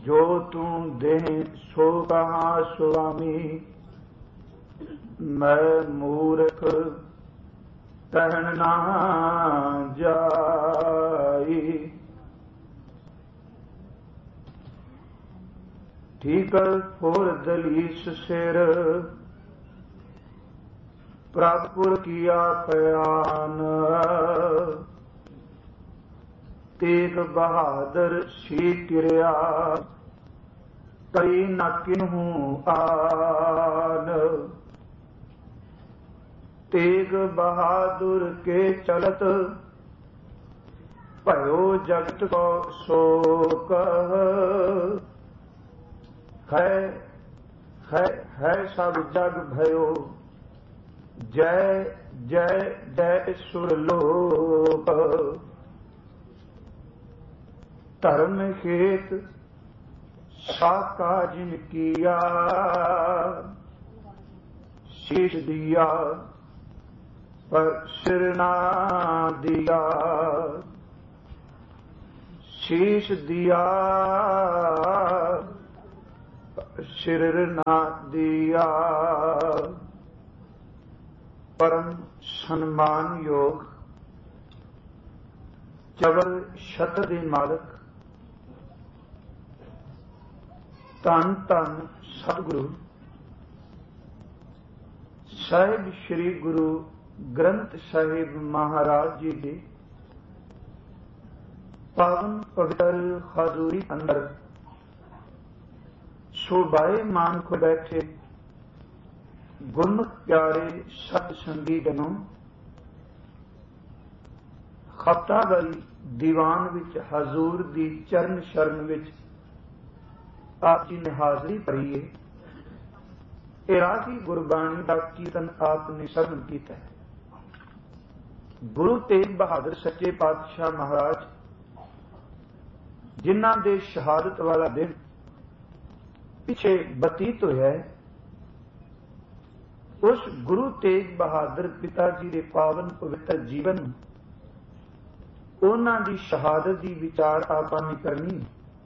जो तू दे सो कहा स्वामी, मैं मूर्ख कहन ना जाई। ठीकर फुर दलीस सिर, प्रभुपुर किया पयान। तेग बहादुर सी किरिया, कई न किन्हू आन। तेग बहादुर के चलत, भयो जगत को शोक। है सब जग भयो, जय जय जय सुरलोक। धर्म हेत साका जिन किया, शीश दिया पर सिर ना दिया। शीश दिया सिर ना दिया। परम सम्मान योग चवर छत्र दे मालक धन धन सतगुरु साहिब श्री गुरु ग्रंथ साहिब महाराज जी के पावन पवित्र हजूरी अंदर शोभाए मान को बैठे गुरमुख प्यारे सत संगी जनों, हफ्तावारी दीवान विच हजूर दी चरण शरण विच आप जी ने हाजरी भरी है। राही गुरबाणी का कीर्तन आपने श्रवण किया है। गुरु तेग बहादुर सच्चे पातशाह महाराज जिन्हां दे शहादत वाला दिन पिछे बतीत होया है, उस गुरु तेग बहादुर पिता जी के पावन पवित्र जीवन उन्हां दी शहादत की विचार आपां करनी।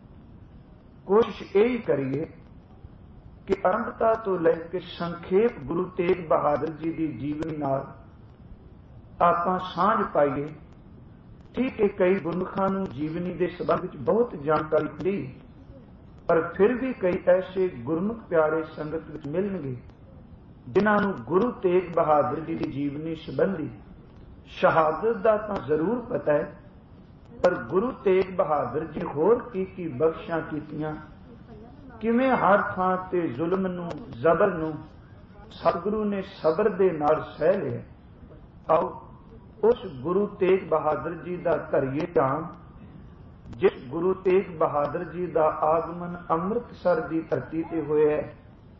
कोशिश यही करिए कि आरंभता तो लैके संखेप गुरु तेग बहादुर जी की जीवनी नाल आपां सांझ पाइए। ठीक है, कई गुरमुखां नूं जीवनी के संबंध में बहुत जानकारी मिली, पर फिर भी कई ऐसे गुरमुख प्यारे संगत विच मिलणगे जिन्हां नूं गुरु तेग बहादुर जी की जीवनी संबंधी शहादत का तो जरूर पता है, पर गुरु तेग बहादुर जी होर की बख्शिशां कीतियां, किवें हर थां ते जुल्म नूं जबर नूं सतगुरु ने सबर दे नाल सह लिया। आओ उस गुरु तेग बहादुर जी का धरिए ध्यान, जिस गुरु तेग बहादुर जी का आगमन अमृतसर की धरती ते होया है।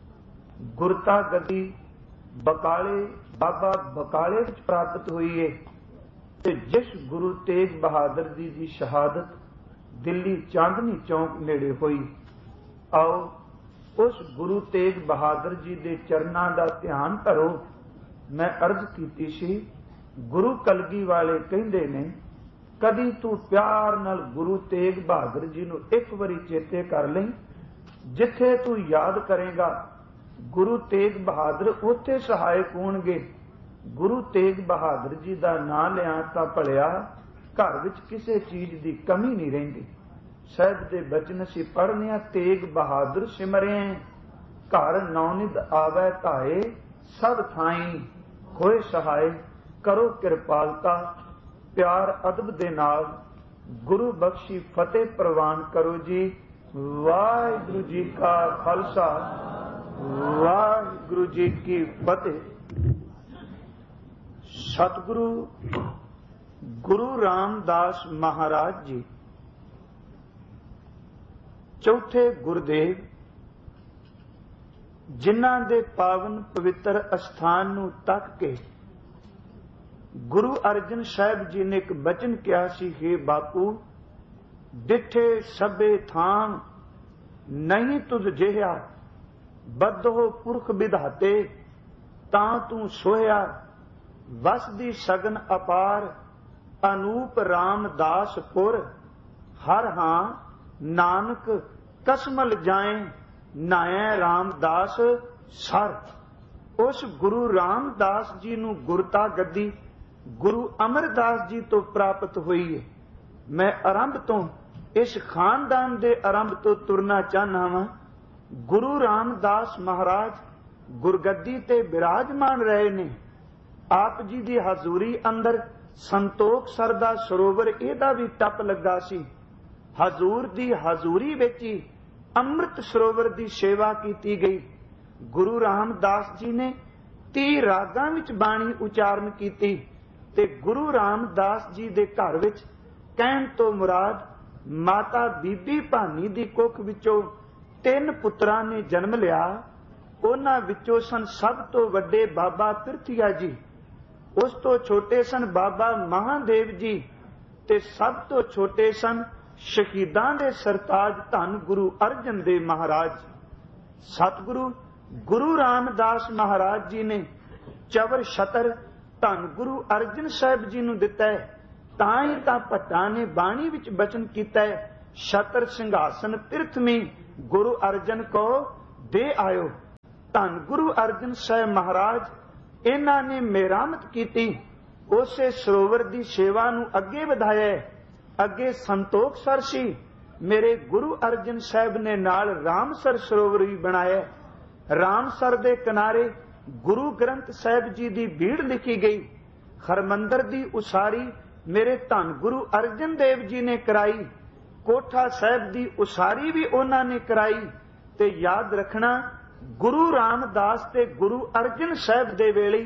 गुरता गद्दी बकाले बाबा बकाले विच प्राप्त हुई है, ते जिस गुरु तेग बहादुर जी की शहादत दिल्ली चांदनी चौक नेड़े हुई। आओ उस गुरु तेग बहादुर जी के चरणों का ध्यान करो। मैं अर्ज की सी, गुरु कलगी वाले कहते ने, कदी तू प्यार नाल गुरु तेग बहादुर जी नूं एक बारी चेते कर लें। जिथे तू याद करेगा गुरु तेग बहादुर, उत्थे सहायक होणगे। गुरु तेग बहादुर जी का नाम लिया तां भलिया घर विच किसी चीज की कमी नहीं रहिंदी। साहिब दे बचन असीं पढ़ने आ, तेग बहादुर सिमरे घर नौनिध आवै धाए, सब थाई होए सहाय। करो किरपालता प्यार अदब दे नाल, गुरु बख्शी फतेह प्रवान करो जी। वाहिगुरु जी का खालसा, वाहिगुरु जी की फतेह। सतगुरु गुरु रामदास महाराज जी चौथे गुरुदेव, जिन्हां दे पावन पवित्र अस्थान नूं तक के गुरु अर्जन साहिब जी ने एक बचन किया सी, हे बापू डिठे सबे थान नहीं तुझ जिहा, बद्धो पुरख विधाते तां तू सोया। वसदी सगन अपार अनूप रामदासपुर, हर हां नानक कसमल जाए नाए रामदास सर। उस गुरु रामदास जी नूं गुरता गद्दी गुरु अमरदास जी तो प्राप्त हुई है। मैं आरंभ तो इस खानदान दे आरंभ तो तुरना चाहना वा। गुरु रामदास महाराज गुरगद्दी ते विराजमान रहे ने। आप जी दी हजूरी अंदर संतोख सर दा सरोवर इहदा भी टप लगा सी। हजूर दी हजूरी विच ही अमृत सरोवर दी सेवा की गई। गुरु रामदास जी ने 30 रागां विच बाणी उचारण की ते गुरु रामदास जी दे घर विच कहण तो मुराद माता बीबी भानी दी कुख विचों 3 पुत्रां ने जन्म लिया। उन्हां विचों सन सब तो वड्डे बाबा पिरथीआ जी, उस तो छोटे सन बाबा महादेव जी ते सब तो छोटे सन शहीदां दे सरताज धन गुरु अर्जन देव महाराज। सतगुरु गुरु रामदास महाराज जी ने चवर छतर धन गुरु अर्जन साहिब जी नूं दिता है। तां ही तां भट्टां ने बाणी विच बचन कीता है, छतर सिंघासन पिरथमी गुरु अर्जन को दे आयो। धन गुरु अर्जन साहिब महाराज इन्हां ने मेरामत कीती, उसे सरोवर दी सेवा नूं अगे वधाया। अगे संतोख सर सी, मेरे गुरु अर्जन साहिब ने नाल रामसर सरोवर भी बनाया। रामसर दे किनारे गुरु ग्रंथ साहिब जी दी भीड़ लिखी गई। हरमंदर दी उसारी मेरे धन गुरु अर्जन देव जी ने कराई। कोठा साहिब दी उसारी भी उन्हां ने कराई। ते याद रखना गुरु रामदास ते गुरु अर्जन साहिब दे वेले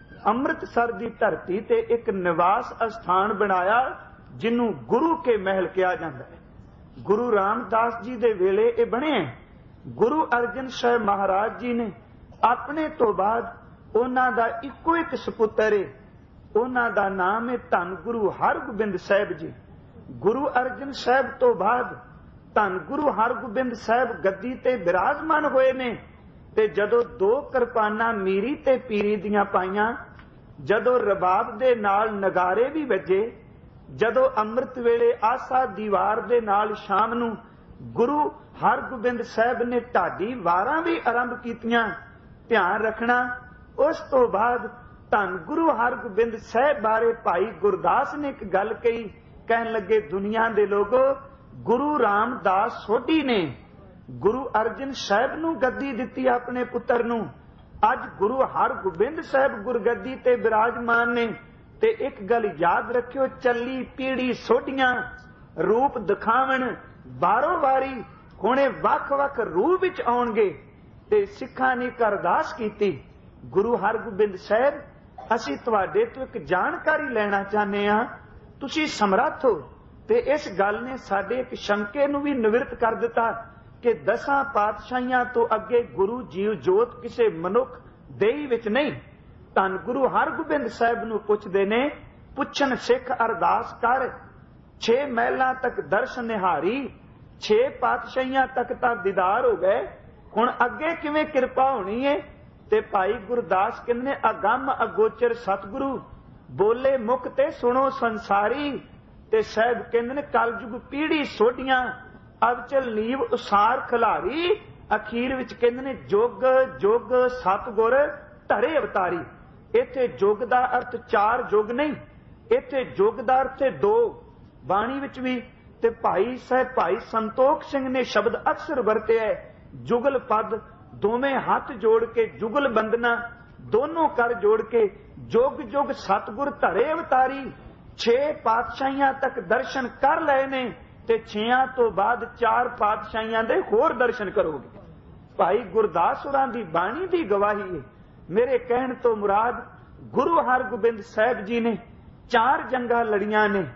अमृतसर दी धरती ते एक निवास स्थान बनाया जिन्हों गुरु के महल कहा जाता है। गुरु रामदास जी दे वेले ये बने। गुरु अर्जन साहिब महाराज जी ने अपने तो बाद उन्हां दा इको एक सपुत्र है, उन्हां दा नाम है धन गुरु हरगोबिंद साहिब जी। गुरु अर्जन साहिब तो बाद धन गुरु हरगोबिंद साहिब गद्दी ते विराजमान होए ने। ते जदों 2 किरपानां मीरी ते पीरी दियां पाईयां, जदों रबाब दे नाल नगारे भी वजे, जदों अमृत वेले आसा दीवार दे नाल शाम नूं गुरु हरगोबिंद साहिब ने ढाडी वारां भी आरंभ कीतियां। ध्यान रखना उस तो बाद धन गुरु हरगोबिंद साहिब बारे भाई गुरदास ने एक गल कही, कहन लगे दुनिया दे लोगो गुरु रामदास सोढी ने गुरु अर्जन साहिब नूं गद्दी दित्ती अपने पुत्र नूं। अज गुरु हरगोबिंद साहिब गुरगद्दी ते विराजमान ने। ते एक गल याद रखियो, चली पीढ़ी सोढियां रूप दिखावन बारों वारी हुणे वख वख रूप विच आउणगे। ते सिखां ने अरदास कीती, गुरु हरगोबिंद साहिब असीं तुहाडे तो एक जानकारी लेना चाहते हां, तुसीं समर्थ हो। ते इस गल ने साडे एक शंके नूं भी निवृत्त कर दिता कि 10 पातशाहियां तो अगे गुरु जीव जोत किसी मनुख देही विच नहीं। धन गुरु हरगोबिंद साहिब नूं पुछदे ने, पुछन सिख अरदास कर 6 महलां तक दर्शन निहारी, 6 पातशाहियां तक तां दीदार हो गए, हुण अगे किवें किरपा होनी है। ते भाई गुरदास कहंदे ने, अगम अगोचर सतगुरु बोले मुख ते सुनो संसारी। ते साहिब कहंदे ने, कलयुग पीढ़ी सोढियां अवचल नीव उसार खिलारी। अखीर विच कहंदे ने, जुग जुग सतगुर धरे अवतारी। इत्थे जुग दा अर्थ 4 जुग नहीं, इत्थे जुग दा अर्थ 2। बाणी विच भी ते भाई साहिब भाई संतोख सिंह ने शब्द अक्सर वरते है, जुगल पद दोवें हाथ जोड़ के जुगल बंदना दोनों कर जोड़ के जुग जुग सतगुर धरे अवतारी। 6 पातशाहियां तक दर्शन कर लए ने ते 6 तो बाद 4 पातशाहियां दे होर दर्शन करोगे। भाई गुरदास होरां दी बाणी दी गवाही है। मेरे कहण तो मुराद गुरु हरगोबिंद साहिब जी ने 4 जंगां लड़ियां ने,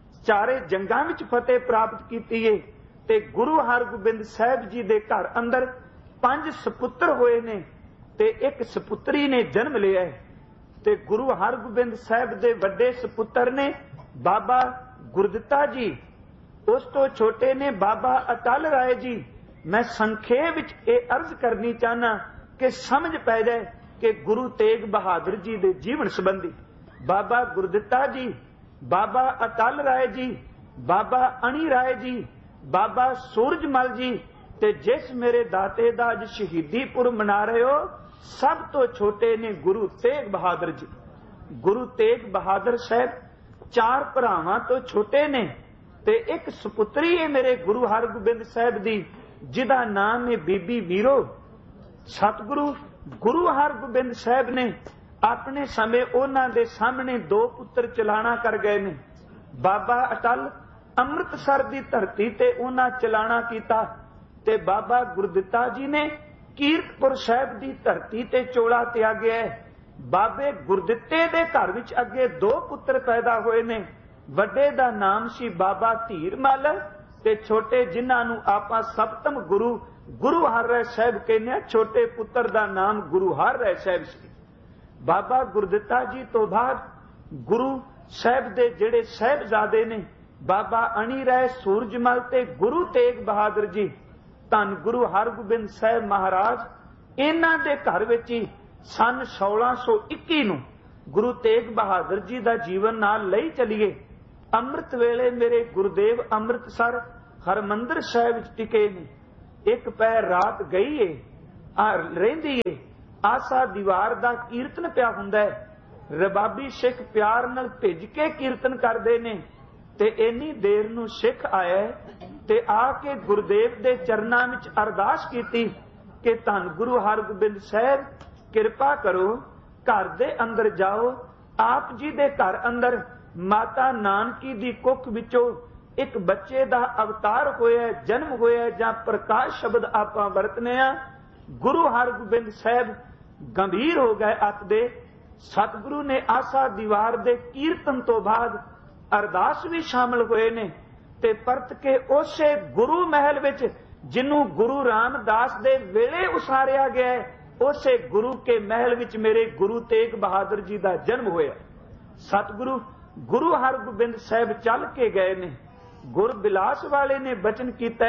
4 जंगां विच फतेह प्राप्त कीती है। ते गुरु हरगोबिंद साहिब जी दे घर अंदर 5 सपुत्र होए ने ते 1 सपुत्री ने जन्म लिया है। ते गुरु हरगोबिंद साहिब दे वड्डे सपुत्र ने बाबा गुरदित्ता जी, उस तो छोटे ने बाबा अटल राय जी। मैं संखेप विच ये अर्ज करनी चाहना कि समझ पै जाए कि गुरु तेग बहादुर जी दे जीवन संबंधी बाबा गुरदित्ता जी, बाबा अटल राय जी, बाबा अणी राय जी, बाबा सूरजमल जी, ਤੇ ਜਿਸ ਮੇਰੇ ਦਾਤੇ ਦਾ ਅੱਜ ਸ਼ਹੀਦੀ ਪੁਰਬ ਮਨਾ ਰਹੇ ਹੋ, ਸਭ ਤੋਂ ਛੋਟੇ ਨੇ ਗੁਰੂ ਤੇਗ ਬਹਾਦਰ ਜੀ। ਗੁਰੂ ਤੇਗ ਬਹਾਦਰ ਸਾਹਿਬ 4 ਭਰਾਵਾਂ ਤੋਂ ਛੋਟੇ ਨੇ ਤੇ ਇੱਕ ਸੁਪੁੱਤਰੀ ਹੈ ਮੇਰੇ ਗੁਰੂ ਹਰਗੋਬਿੰਦ ਸਾਹਿਬ ਦੀ, ਜਿਹਦਾ ਨਾਮ ਹੈ ਬੀਬੀ ਵੀਰੋ। ਸਤਿਗੁਰੂ ਗੁਰੂ ਹਰਗੋਬਿੰਦ ਸਾਹਿਬ ਨੇ ਆਪਣੇ ਸਮੇਂ ਉਹਨਾਂ ਦੇ ਸਾਹਮਣੇ 2 ਪੁੱਤਰ ਚਲਾਣਾ ਕਰ ਗਏ ਨੇ। ਬਾਬਾ ਅਟਲ ਅੰਮ੍ਰਿਤਸਰ ਦੀ ਧਰਤੀ ਤੇ ਉਹਨਾਂ ਚਲਾਣਾ ਕੀਤਾ ਤੇ ਬਾਬਾ ਗੁਰਦਿੱਤਾ ਜੀ ਨੇ ਕੀਰਤਪੁਰ ਸਾਹਿਬ ਦੀ ਧਰਤੀ ਤੇ ਚੋਲਾ ਤਿਆਗਿਆ। ਬਾਬੇ ਗੁਰਦਿੱਤੇ ਦੇ ਘਰ ਵਿੱਚ ਅੱਗੇ 2 ਪੁੱਤਰ ਪੈਦਾ ਹੋਏ ਨੇ। ਵੱਡੇ ਦਾ ਨਾਮ ਸੀ ਬਾਬਾ ਧੀਰਮਲ ਤੇ ਛੋਟੇ ਜਿਨ੍ਹਾਂ ਨੂੰ ਆਪਾਂ ਸਪਤਮ ਗੁਰੂ ਗੁਰੂ ਹਰਿ ਸਾਹਿਬ ਕਹਿੰਦੇ ਆ, ਛੋਟੇ ਪੁੱਤਰ ਦਾ ਨਾਮ ਗੁਰੂ ਹਰਿ ਸਾਹਿਬ ਸੀ। ਬਾਬਾ ਗੁਰਦਿੱਤਾ ਜੀ ਤੋਂ ਬਾਅਦ ਗੁਰੂ ਸਾਹਿਬ ਦੇ ਜਿਹੜੇ ਸਾਹਿਬਜ਼ਾਦੇ ਨੇ ਬਾਬਾ ਅਣੀ ਰਾਏ ਸੂਰਜਮਲ ਤੇ ਗੁਰੂ ਤੇਗ ਬਹਾਦਰ ਜੀ, ਧੰਨ ਗੁਰੂ ਹਰਗੋਬਿੰਦ ਸਾਹਿਬ ਮਹਾਰਾਜ, ਇਹਨਾਂ ਦੇ ਘਰ ਵਿੱਚ ਹੀ ਸਨ 1621 ਨੂੰ ਗੁਰੂ ਤੇਗ ਬਹਾਦਰ ਜੀ ਦਾ ਜੀਵਨ ਨਾਲ ਲਈ ਚਲੀਏ। ਅੰਮ੍ਰਿਤ ਵੇਲੇ ਮੇਰੇ ਗੁਰਦੇਵ ਅੰਮ੍ਰਿਤਸਰ ਹਰਮੰਦਰ ਸਾਹਿਬ ਵਿੱਚ ਟਿਕੇ ਨੇ। ਇੱਕ ਪੈਰ ਰਾਤ ਗਈ ਏ ਰਹਿੰਦੀ ਏ, ਆਸਾ ਦੀਵਾਰ ਦਾ ਕੀਰਤਨ ਪਿਆ ਹੁੰਦਾ ਹੈ। ਰਬਾਬੀ ਸਿੱਖ ਪਿਆਰ ਨਾਲ ਭਿੱਜ ਕੇ ਕੀਰਤਨ ਕਰਦੇ ਨੇ ਤੇ ਇੰਨੀ ਦੇਰ ਨੂੰ ਸਿੱਖ ਆਇਆ ਤੇ ਆ ਕੇ ਗੁਰਦੇਵ ਦੇ ਚਰਨਾਂ ਵਿੱਚ ਅਰਦਾਸ ਕੀਤੀ ਕਿ ਧੰਨ ਗੁਰੂ ਹਰਗੋਬਿੰਦ ਸਾਹਿਬ ਕਿਰਪਾ ਕਰੋ, ਘਰ ਦੇ ਅੰਦਰ ਜਾਓ। ਆਪ ਜੀ ਦੇ ਘਰ ਅੰਦਰ ਮਾਤਾ ਨਾਨਕੀ ਦੀ ਕੁੱਖ ਵਿੱਚੋਂ ਇੱਕ ਬੱਚੇ ਦਾ ਅਵਤਾਰ ਹੋਇਆ, ਜਨਮ ਹੋਇਆ, ਜਾਂ ਪ੍ਰਕਾਸ਼ ਸ਼ਬਦ ਆਪਾਂ ਵਰਤਨੇ ਆ। ਗੁਰੂ ਹਰਗੋਬਿੰਦ ਸਾਹਿਬ ਗੰਭੀਰ ਹੋ ਗਏ ਅੱਤ ਦੇ। ਸਤਿਗੁਰੂ ਨੇ ਆਸਾ ਦੀਵਾਰ ਦੇ ਕੀਰਤਨ ਤੋਂ ਬਾਅਦ ਅਰਦਾਸ ਵੀ ਸ਼ਾਮਲ ਹੋਏ ਨੇ ਤੇ ਪਰਤ ਕੇ ਉਸੇ ਗੁਰੂ ਮਹਿਲ ਵਿੱਚ ਜਿਹਨੂੰ ਗੁਰੂ ਰਾਮਦਾਸ ਦੇ ਵੇਲੇ ਉਸਾਰਿਆ ਗਿਆ, ਉਸੇ ਗੁਰੂ ਕੇ ਮਹਿਲ ਵਿੱਚ ਮੇਰੇ ਗੁਰੂ ਤੇਗ ਬਹਾਦਰ ਜੀ ਦਾ ਜਨਮ ਹੋਇਆ। ਸਤਿਗੁਰੂ ਗੁਰੂ ਹਰਗੋਬਿੰਦ ਸਾਹਿਬ ਚੱਲ ਕੇ ਗਏ ਨੇ। ਗੁਰਬਿਲਾਸ ਵਾਲੇ ਨੇ ਬਚਨ ਕੀਤਾ,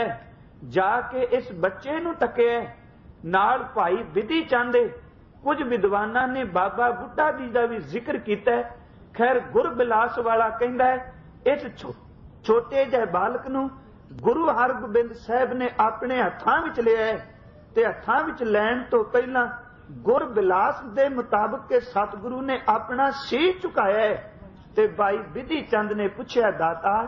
ਜਾ ਕੇ ਇਸ ਬੱਚੇ ਨੂੰ ਤੱਕਿਆ। ਨਾਲ ਭਾਈ ਵਿਧੀ ਚੰਦੇ, ਕੁਝ ਵਿਦਵਾਨਾਂ ਨੇ ਬਾਬਾ ਬੁੱਢਾ ਜੀ ਦਾ ਵੀ ਜ਼ਿਕਰ ਕੀਤਾ। ਖੈਰ ਗੁਰਬਿਲਾਸ ਵਾਲਾ ਕਹਿੰਦਾ ਇਸ ਛੋਟੇ ਜਿਹੇ ਬਾਲਕ ਨੂੰ ਗੁਰੂ ਹਰਗੋਬਿੰਦ ਸਾਹਿਬ ਨੇ ਆਪਣੇ ਹੱਥਾਂ ਵਿੱਚ ਲਿਆ ਤੇ ਹੱਥਾਂ ਵਿੱਚ ਲੈਣ ਤੋਂ ਪਹਿਲਾਂ ਗੁਰਬਿਲਾਸ ਦੇ ਮੁਤਾਬਕ ਕਿ ਸਤਿਗੁਰੂ ਨੇ ਆਪਣਾ ਸੀਸ ਝੁਕਾਇਆ ਤੇ ਭਾਈ ਵਿਧੀ ਚੰਦ ਨੇ ਪੁੱਛਿਆ, ਦਾਤਾ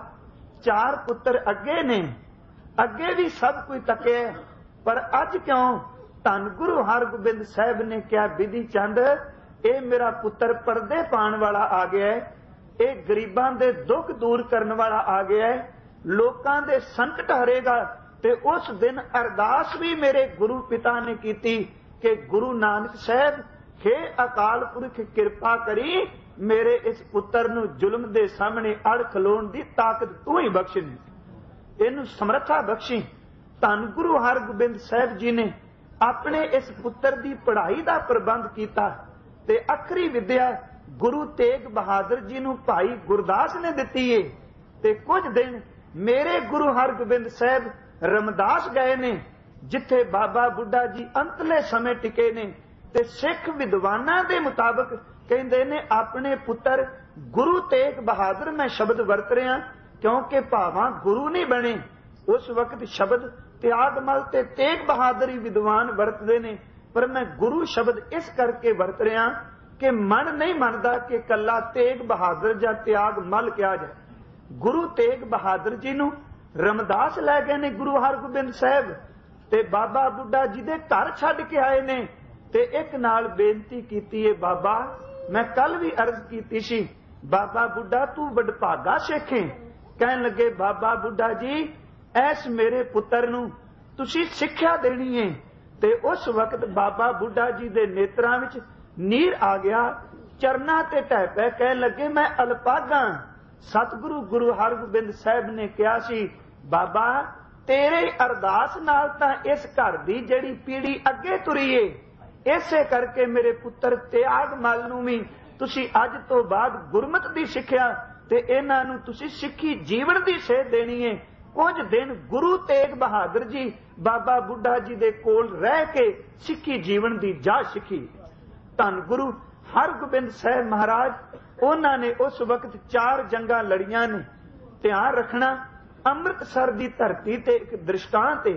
4 ਪੁੱਤਰ ਅੱਗੇ ਨੇ, ਅੱਗੇ ਵੀ ਸਭ ਕੋਈ ਤੱਕਿਆ, ਪਰ ਅੱਜ ਕਿਉਂ? ਧੰਨ ਗੁਰੂ ਹਰਗੋਬਿੰਦ ਸਾਹਿਬ ਨੇ ਕਿਹਾ, ਵਿਧੀ ਚੰਦ ਇਹ ਮੇਰਾ ਪੁੱਤਰ ਪਰਦੇ ਪਾਉਣ ਵਾਲਾ ਆ ਗਿਆ ਹੈ, ਇਹ ਗਰੀਬਾਂ ਦੇ ਦੁੱਖ ਦੂਰ ਕਰਨ ਵਾਲਾ ਆ ਗਿਆ ਹੈ, ਲੋਕਾਂ ਦੇ ਸੰਕਟ ਹਰੇਗਾ। ਤੇ ਉਸ ਦਿਨ ਅਰਦਾਸ ਵੀ ਮੇਰੇ ਗੁਰੂ ਪਿਤਾ ਨੇ ਕੀਤੀ ਕਿ ਗੁਰੂ ਨਾਨਕ ਸਾਹਿਬ, ਹੇ ਅਕਾਲ ਪੁਰਖ ਕਿਰਪਾ ਕਰੀ, ਮੇਰੇ ਇਸ ਪੁੱਤਰ ਨੂੰ ਜ਼ੁਲਮ ਦੇ ਸਾਹਮਣੇ ਅੜ ਖਲੋਣ ਦੀ ਤਾਕਤ ਤੂੰ ਹੀ ਬਖਸ਼ੀ, ਇਹਨੂੰ ਸਮਰੱਥਾ ਬਖਸ਼ੀ। ਧੰਨ ਗੁਰੂ ਹਰਗੋਬਿੰਦ ਸਾਹਿਬ ਜੀ ਨੇ ਆਪਣੇ ਇਸ ਪੁੱਤਰ ਦੀ ਪੜ੍ਹਾਈ ਦਾ ਪ੍ਰਬੰਧ ਕੀਤਾ ਤੇ ਅਖਰੀ ਵਿਦਿਆ ਗੁਰੂ ਤੇਗ ਬਹਾਦਰ ਜੀ ਨੂੰ ਭਾਈ ਗੁਰਦਾਸ ਨੇ ਦਿੱਤੀ ਏ। ਤੇ ਕੁਝ ਦਿਨ ਮੇਰੇ ਗੁਰੂ ਹਰਗੋਬਿੰਦ ਸਾਹਿਬ ਰਮਦਾਸ ਗਏ ਨੇ, ਜਿੱਥੇ ਬਾਬਾ ਬੁੱਢਾ ਜੀ ਅੰਤਲੇ ਸਮੇਂ ਟਿਕੇ ਨੇ। ਤੇ ਸਿੱਖ ਵਿਦਵਾਨਾਂ ਦੇ ਮੁਤਾਬਕ ਕਹਿੰਦੇ ਨੇ ਆਪਣੇ ਪੁੱਤਰ ਗੁਰੂ ਤੇਗ ਬਹਾਦਰ, ਮੈਂ ਸ਼ਬਦ ਵਰਤ ਰਿਹਾ ਕਿਉਂਕਿ ਭਾਵਾਂ ਗੁਰੂ ਨਹੀਂ ਬਣੇ ਉਸ ਵਕਤ ਸ਼ਬਦ ਤਿਆਗਮਲ ਤੇ ਤੇਗ ਬਹਾਦਰ ਹੀ ਵਿਦਵਾਨ ਵਰਤਦੇ ਨੇ, ਪਰ ਮੈਂ ਗੁਰੂ ਸ਼ਬਦ ਇਸ ਕਰਕੇ ਵਰਤ ਰਿਹਾ ਕਿ ਮਨ ਨਹੀਂ ਮੰਨਦਾ ਕਿ ਕੱਲਾ ਤੇਗ ਬਹਾਦਰ ਜਾਂ ਤਿਆਗਮਲ ਕਿਹਾ ਜਾਏ। ਗੁਰੂ ਤੇਗ ਬਹਾਦਰ ਜੀ ਨੂੰ ਰਮਦਾਸ ਲੈ ਗਏ ਨੇ ਗੁਰੂ ਹਰਗੋਬਿੰਦ ਸਾਹਿਬ ਤੇ ਬਾਬਾ ਬੁੱਢਾ ਜੀ ਦੇ ਘਰ ਛੱਡ ਕੇ ਆਏ ਨੇ। ਤੇ ਇੱਕ ਨਾਲ ਬੇਨਤੀ ਕੀਤੀ ਹੈ, ਬਾਬਾ ਮੈਂ ਕੱਲ ਵੀ ਅਰਜ਼ ਕੀਤੀ ਸੀ, ਬਾਬਾ ਬੁੱਢਾ ਤੂੰ ਵਡਭਾਗਾ ਸਿੱਖ ਹੈ। ਕਹਿਣ ਲੱਗੇ, ਬਾਬਾ ਬੁੱਢਾ ਜੀ ਐਸ ਮੇਰੇ ਪੁੱਤਰ ਨੂੰ ਤੁਸੀਂ ਸਿੱਖਿਆ ਦੇਣੀ ਹੈ। ਤੇ ਉਸ ਵਕਤ ਬਾਬਾ ਬੁੱਢਾ ਜੀ ਦੇ ਨੇਤਰਾਂ ਵਿੱਚ ਨੀਰ ਆ ਗਿਆ, ਚਰਨਾਂ ਤੇ ਢਹਿ ਪੈ ਕਹਿਣ ਲੱਗੇ, ਮੈਂ ਅਲਪਾਗਾ। ਸਤਿਗੁਰੂ ਗੁਰੂ ਹਰਗੋਬਿੰਦ ਸਾਹਿਬ ਨੇ ਕਿਹਾ ਸੀ, ਬਾਬਾ ਤੇਰੇ ਅਰਦਾਸ ਨਾਲ ਤਾਂ ਇਸ ਘਰ ਦੀ ਜਿਹੜੀ ਪੀੜੀ ਅੱਗੇ ਤੁਰੀ ਏ, ਇਸੇ ਕਰਕੇ ਮੇਰੇ ਪੁੱਤਰ ਤਿਆਗਮਲ ਨੂੰ ਵੀ ਤੁਸੀਂ ਅੱਜ ਤੋਂ ਬਾਅਦ ਗੁਰਮਤਿ ਦੀ ਸਿੱਖਿਆ ਤੇ ਇਹਨਾਂ ਨੂੰ ਤੁਸੀਂ ਸਿੱਖੀ ਜੀਵਨ ਦੀ ਸੇਧ ਦੇਣੀ ਏ। ਕੁਝ ਦਿਨ ਗੁਰੂ ਤੇਗ ਬਹਾਦਰ ਜੀ ਬਾਬਾ ਬੁੱਢਾ ਜੀ ਦੇ ਕੋਲ ਰਹਿ ਕੇ ਸਿੱਖੀ ਜੀਵਨ ਦੀ ਜਾਚ ਸਿੱਖੀ। ਧੰਨ ਗੁਰੂ ਹਰਗੋਬਿੰਦ ਸਾਹਿਬ ਮਹਾਰਾਜ, ਉਹਨਾਂ ਨੇ ਉਸ ਵਕਤ 4 ਜੰਗਾਂ ਲੜੀਆਂ ਨੇ। ਧਿਆਨ ਰੱਖਣਾ, ਅੰਮ੍ਰਿਤਸਰ ਦੀ ਧਰਤੀ ਤੇ ਇੱਕ ਦ੍ਰਿਸ਼ਟਾਂਤ ਹੈ।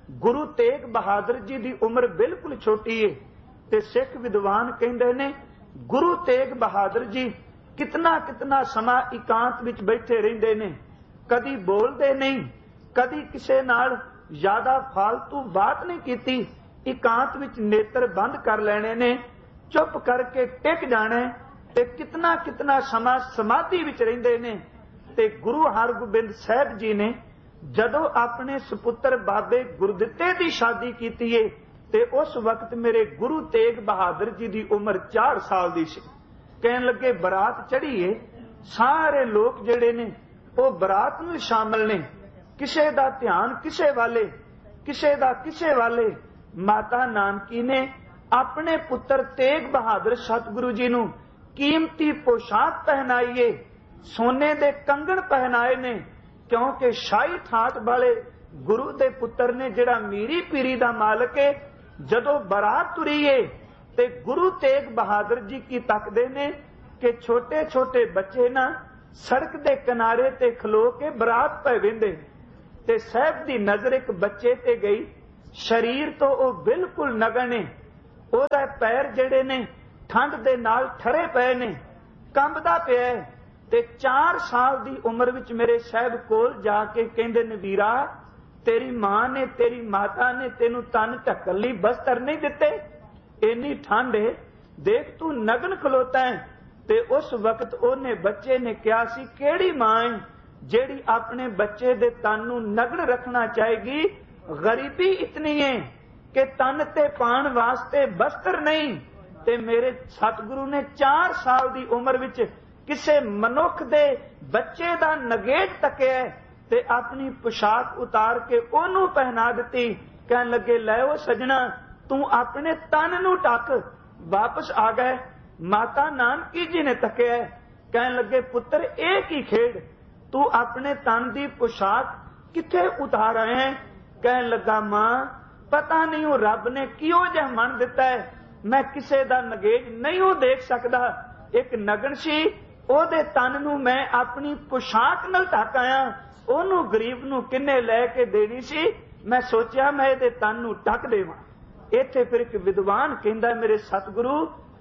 गुरु तेग बहादुर जी की उम्र बिल्कुल छोटी है। ते सिख विद्वान कहते ने गुरु तेग बहादुर जी कितना कितना समा एकांत विच बैठे रहिंदे ने, कदी बोलते नहीं, कदी किसे नाल ज्यादा फालतू बात नहीं कीती। एकांत विच नेत्र बंद कर लेने ने, चुप करके टिक जाने ते कितना कितना समा समाधि विच रहिंदे ने। ते गुरु हरगोबिंद साहिब जी ने जदों अपने सुपुत्र बाबे गुरदित्ते की शादी की है ते उस वक्त मेरे गुरु तेग बहादुर जी की उम्र 4 साल की सी। कहन लगे बरात चढ़ी है, सारे लोग जिहड़े ने वो बरात में शामिल ने, किसे दा ध्यान किसे वाले, किसे दा किसे वाले। माता नानकी ने अपने पुत्र तेग बहादुर सतगुरु जी नूं कीमती पोशाक पहनाईए, सोने दे कंगण पहनाए ने, क्योंकि शाही ठाट वाले गुरु दे पुत्र ने जिहड़ा मीरी पीरी दा मालक है, जदों बरात तुरी है ते गुरु तेग बहादुर जी की तकदे ने कि छोटे छोटे बच्चे ना सड़क दे किनारे ते खलो के बरात पे वेंदे ते साहब दी नजर एक बच्चे ते गई। शरीर तो वो बिल्कुल नगन है, ओहदा पैर जिहड़े ने ठंड दे नाल ठरे पए ने, कंबदा पिया है। ते 4 साल दी उम्र विच मेरे साहब कोल जाके कहंदे ने वीरा तेरी मां ने तेरी माता ने तेनू तन ढकण लई बस्तर नहीं दिते, इन्नी ठंड है, देख तू नगन खलोता है। ते उस वक्त ओने बच्चे ने कहा सी केड़ी मां है जेड़ी अपने बच्चे दे तन नू नगन रखना चाहेगी। गरीबी इतनी है कि तन ते पाण वास्ते बस्तर नहीं। ते मेरे सतगुरु ने 4 साल दी उम्र विच किसे मनुख दे बच्चे दा नगेज तकिया ते अपनी पोशाक उतार के ओनू पहना दिती। कहन लगे लै ओ सजना तू अपने तन नू ढक। वापस आ गए। माता नानकी जी ने तकिया, कहन लगे पुत्र ए की खेड, तू अपने तन दी पोशाक किथे उतार आए हैं। कहन लगा मां पता नहीं वो रब ने किहो जिहा मन दिता है, मैं किसे दा नगेज नहीं हो देख सकदा। एक नगन सी ओदे तन नू मैं अपनी पोशाक नाल ढक आया, ओनू गरीब नू किन्ने लै के देनी सी, मैं सोचा मैं इहदे तन नू ढक देवां। इत्थे फिर एक विद्वान कहंदा मेरे सतगुरु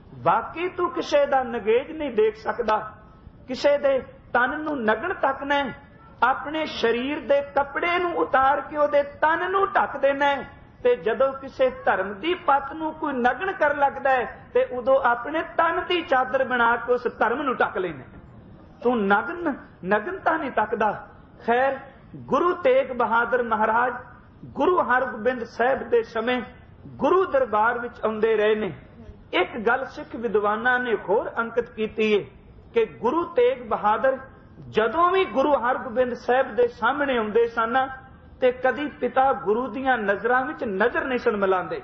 बाकी तू किसे दा नगेज नहीं देख सकदा, किसे दे तन नू नगन तकना है, अपने शरीर दे कपड़े नू उतार के ओदे तन नू ढक देना है। ते जदों किसे धर्म दी पत नू कोई नगन कर लगदा है ते उदों अपने तन दी चादर बना के उस धर्म नू ढक लेना। तू नगनता नहीं तकदा। खैर गुरु तेग बहादुर महाराज गुरु हरगोबिंद साहिब दे समय गुरु दरबार विच आउंदे रहे ने। एक गल सिख विद्वानां ने होर अंकित कीती है कि गुरु तेग बहादुर जदों भी गुरु हरगोबिंद साहिब दे सामने आउंदे सन ते कदी पिता गुरु दियां नजरां विच नजर नहीं सन मिलांदे,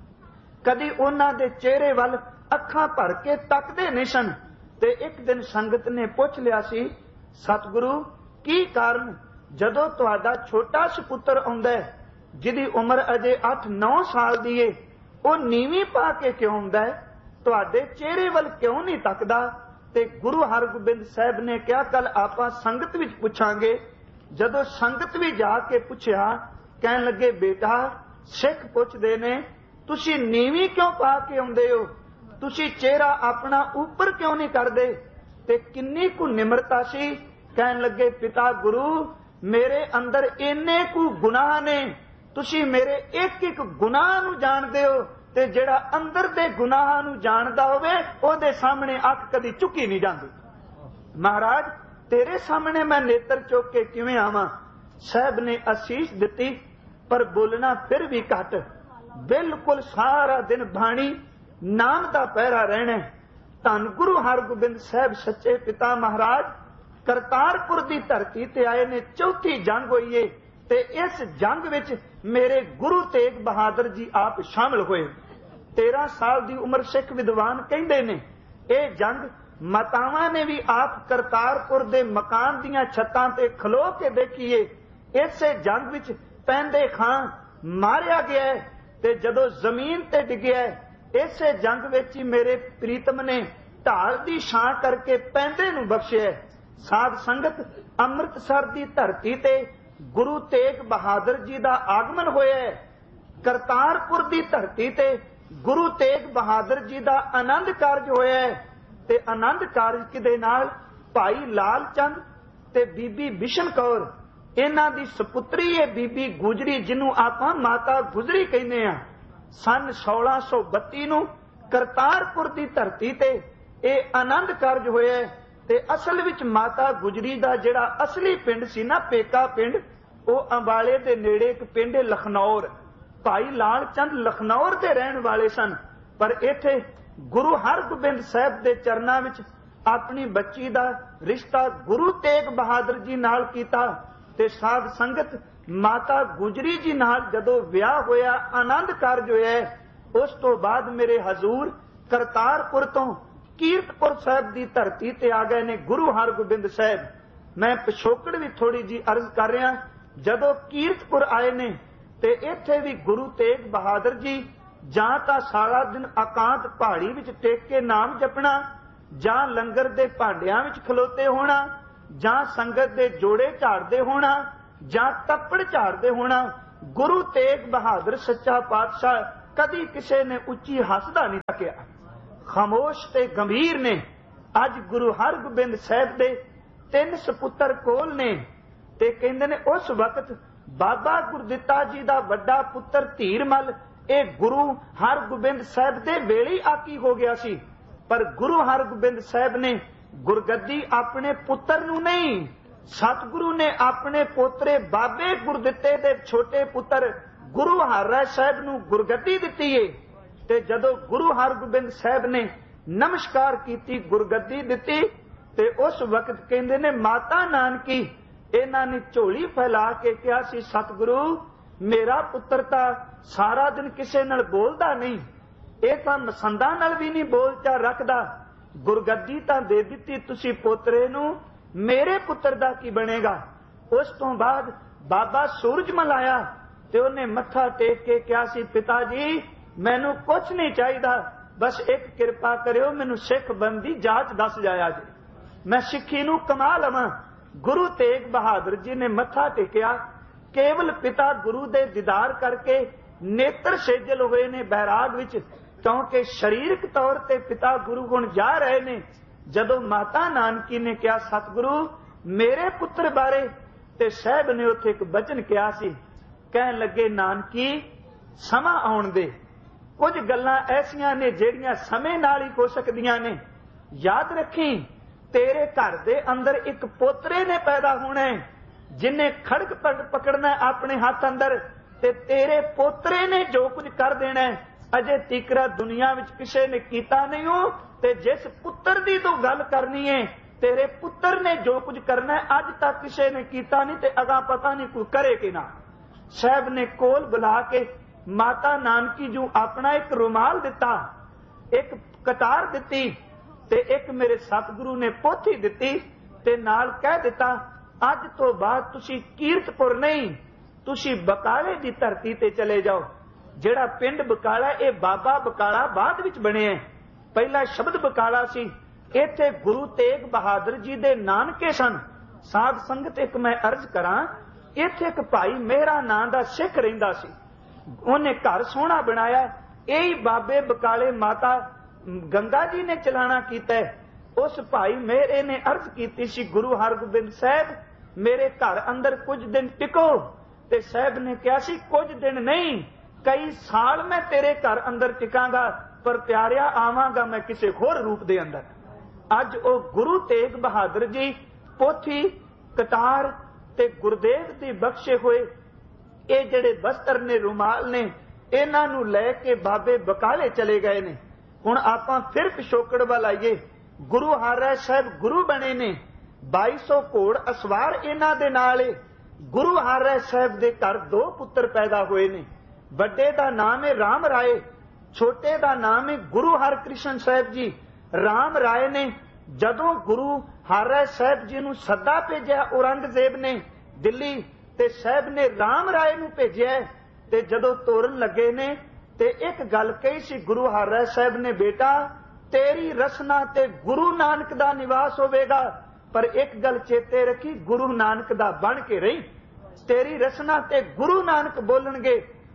कदी उन्हां दे चेहरे वल अखां भर के तकदे नहीं सन। ते एक दिन संगत ने पुछ लिया सी सतगुरु की कारण जदों तुहाडा छोटा सपुत्र आउंदा है जिहदी उम्र अजे 8-9 साल दी है, वो नीवी पा के क्यों आउंदा है, तुहाडे चेहरे वल क्यों नहीं तकदा। ते गुरु हरगोबिंद साहिब ने कहा कल आपां संगत विच पुछांगे। जदों संगत भी जाके पुछया, कहन लगे बेटा सिख पुछदे ने तुसी नीवी क्यों पा के आउंदे हो, तुसी चेहरा अपना ऊपर क्यों नहीं करदे। ते किन्नी कु निमरता सी। कहन लगे पिता गुरु मेरे अंदर इन्ने कु गुनाह ने, तुसी मेरे एक एक गुनाह नू जाणदे हो ते जिहड़ा अंदर दे गुनाह नू जाणदा होवे ओदे सामने अख कदी चुकी नहीं जांदी। महाराज तेरे सामने मैं नेत्र चुक के किवें आवां। साहब ने आशीष दिती पर बोलना फिर भी घट। बिल्कुल सारा दिन बाणी नाम दा पहरा रहना। धन गुरु हरगोबिंद साहिब सच्चे पिता महाराज करतारपुर दी धरती ते आए ने। चौथी जंग होई है ते इस जंग विच मेरे गुरु तेग बहादुर जी आप शामिल हुए। 13 साल दी उम्र सिख विद्वान कहंदे ने यह जंग मातावां ने भी आप करतारपुर दे मकान दियां छत्तां ते खलो के देखिए। इसे जंग विच पैंदे खां मारिया गया है ते जदों जमीन ते डिग्या है इसे जंग विच ही मेरे प्रीतम ने ढाल दी छां करके पैंदे नूं बख्शिया। साध संगत अमृतसर दी धरती ते गुरु तेग बहादुर जी दा आगमन होया है। करतारपुर की धरती ते गुरु तेग बहादुर जी का आनंद कारज होया है ते आनंद कारज दे नाल भाई लाल चंद ते बीबी बिशन कौर इन्हां दी सपुत्री है बीबी गुजरी जिन्हों आपां माता गुजरी कहने आ सन 1632 नूं करतारपुर की धरती ते यह आनंद कारज होया है ते असल विच माता गुजरी दा जिहड़ा असली पिंड सी ना पेका पिंड ਉਹ अंबाले दे नेड़े एक पिंड लखनौर भाई लाल चंद लखनौर दे रहन वाले सन पर इत्थे गुरु हरगोबिंद साहब दे चरनां विच अपनी बच्ची दा रिश्ता गुरु तेग बहादुर जी नाल कीता ते साध संगत माता गुजरी जी नाल जदों विआह होया आनंद कारज होया उस तो बाद मेरे हजूर करतारपुर तो कीरतपुर साहब की धरती ते आ गए ने गुरु हरगोबिंद साहब। मैं पिछोकड़ भी थोड़ी जी अर्ज कर रहा जदों कीरतपुर आए ने ते इत्थे भी गुरु तेग बहादुर जी जां तां सारा दिन अकांत पहाड़ी विच टेक के नाम जपना जां लंगर दे भांडियां विच खलोते होना जां संगत दे जोड़े झाड़दे होना जां तप्पड़ झाड़दे होना। गुरु तेग बहादुर सच्चा पातशाह कदी किसी ने उच्ची हसदा नहीं तकिया खामोश ते गंभीर ने। अज गुरु हरगोबिंद साहब दे 3 सपुत्र कोल ने ते कहंदे ने उस वक्त बाबा गुरदित्ता जी दा वड्डा पुत्र धीरमल ये गुरु हरगोबिंद साहब दे वेले आकी हो गया सी पर गुरु हरगोबिंद साहब ने गुरगद्दी अपने पुत्र नूं नहीं सतगुरु ने अपने पोतरे बाबे गुरदित्ते दे छोटे पुत्र गुरु हरराय साहब नूं गुरगद्दी दित्ती है ते जदों गुरु हरगोबिंद साहब ने नमस्कार कीती गुरगद्दी दित्ती ते उस वक्त कहंदे ने माता नानकी इन्हां ने झोली फैला के कहा सी सतगुरु मेरा पुत्र तां सारा दिन किसे नाल बोलदा नहीं ये तां मसंदा नाल भी नहीं बोलचा रखदा गुरगद्दी तां दे दित्ती तुसी पोतरे नूं मेरे पुत्र दा की बनेगा। उस तो बाद बाबा सूरजमल आया ते उन्हें मत्था टेक के कहा सी पिता जी मैनू कुछ नहीं चाहिदा बस एक किरपा करियो मैनू सिख बनदी जाच दस जाया जी मैं सिक्खी नूं कमा लवां। गुरु तेग बहादुर जी ने मत्था टेकिया केवल पिता गुरु दे दीदार करके नेत्र सेजल हुए ने बैराग विच क्योंकि शरीरक तौर ते पिता गुरु गुण जा रहे ने। जदों माता नानकी ने कहा सतगुरु मेरे पुत्र बारे ते साहब ने उत्थे एक बचन कहा सी कहन लगे नानकी समा आउण दे कुछ गल्लां ऐसियां ने जेड़ियां समय नाल ही हो सकदियां ने याद रखी तेरे घर दे अंदर एक पोतरे ने पैदा होना है जिन्हें खड़क पकड़ना है अपने हाथ अंदर ते तेरे पोतरे ने जो कुछ कर देना है अजे तीकरा दुनिया विच किसे ने कीता नहीं हो ते जिस पुत्र दी तू गल करनी है तेरे पुत्र ने जो कुछ करना है अज तक किसे ने कीता नहीं ते अगा पता नहीं कोई करे कि ना। साहब ने कोल बुला के माता नानकी जो अपना एक रुमाल दिता एक कतार दिती ते एक मेरे सतगुरु ने पोथी दिती ते नाल कह दिता अज तो बाद तुसी कीरतपुर नहीं तुसी बकाले दी धरती ते चले जाओ। जेड़ा पिंड बकाला ये बाबा बकाला बाद विच बने है पहला शब्द बकाला सी इत्थे गुरु तेग बहादुर जी दे नानके सन। साध संगत एक मैं अर्ज करा इत्थे एक भाई मेहरा नां दा सिख रहिंदा सी उन्हें घर सोहना बनाया यही बाबे बकाले माता गंगा जी ने चलाना कीता है। उस भाई मेरे ने अर्ज की सी गुरु हरगोबिंद साहब मेरे घर अंदर कुछ दिन टिको ते साहब ने कहा सी कुछ दिन नहीं कई साल मैं तेरे घर अंदर टिकांगा पर प्यारिया आवांगा मैं किसी होर रूप दे अंदर। अज ओ गुरु तेग बहादुर जी पोथी कतार ते गुरदेव दी बख्शे हुए ये जेड़े वस्त्र ने रुमाल ने इन्हां नूं लै के बाबे बकाले चले गए ने। हुण आपां फिर पिछोकड़ वाल आईए गुरु हरराय साहब गुरु बने ने 2200 घोड़ असवार इन्हां दे नाल गुरु हरराय साहब दे घर 2 पुत्र पैदा हुए ने। वड्डे दा नाम है राम राय छोटे दा नाम है गुरु हरकृष्ण साहब जी। राम राय ने जदों गुरु हरराय साहब जी नूं सद्दा भेजिया औरंगजेब ने दिल्ली ते साहब ने राम राय नूं भेजिया ते जदों तोरन लगे ने ते एक गल कही सी गुरु हरराय साहब ने बेटा तेरी रसना ते गुरु नानक दा निवास होवेगा पर एक गल चेते रखी गुरु नानक दा बन के रही तेरी रसना ते गुरु नानक बोलणगे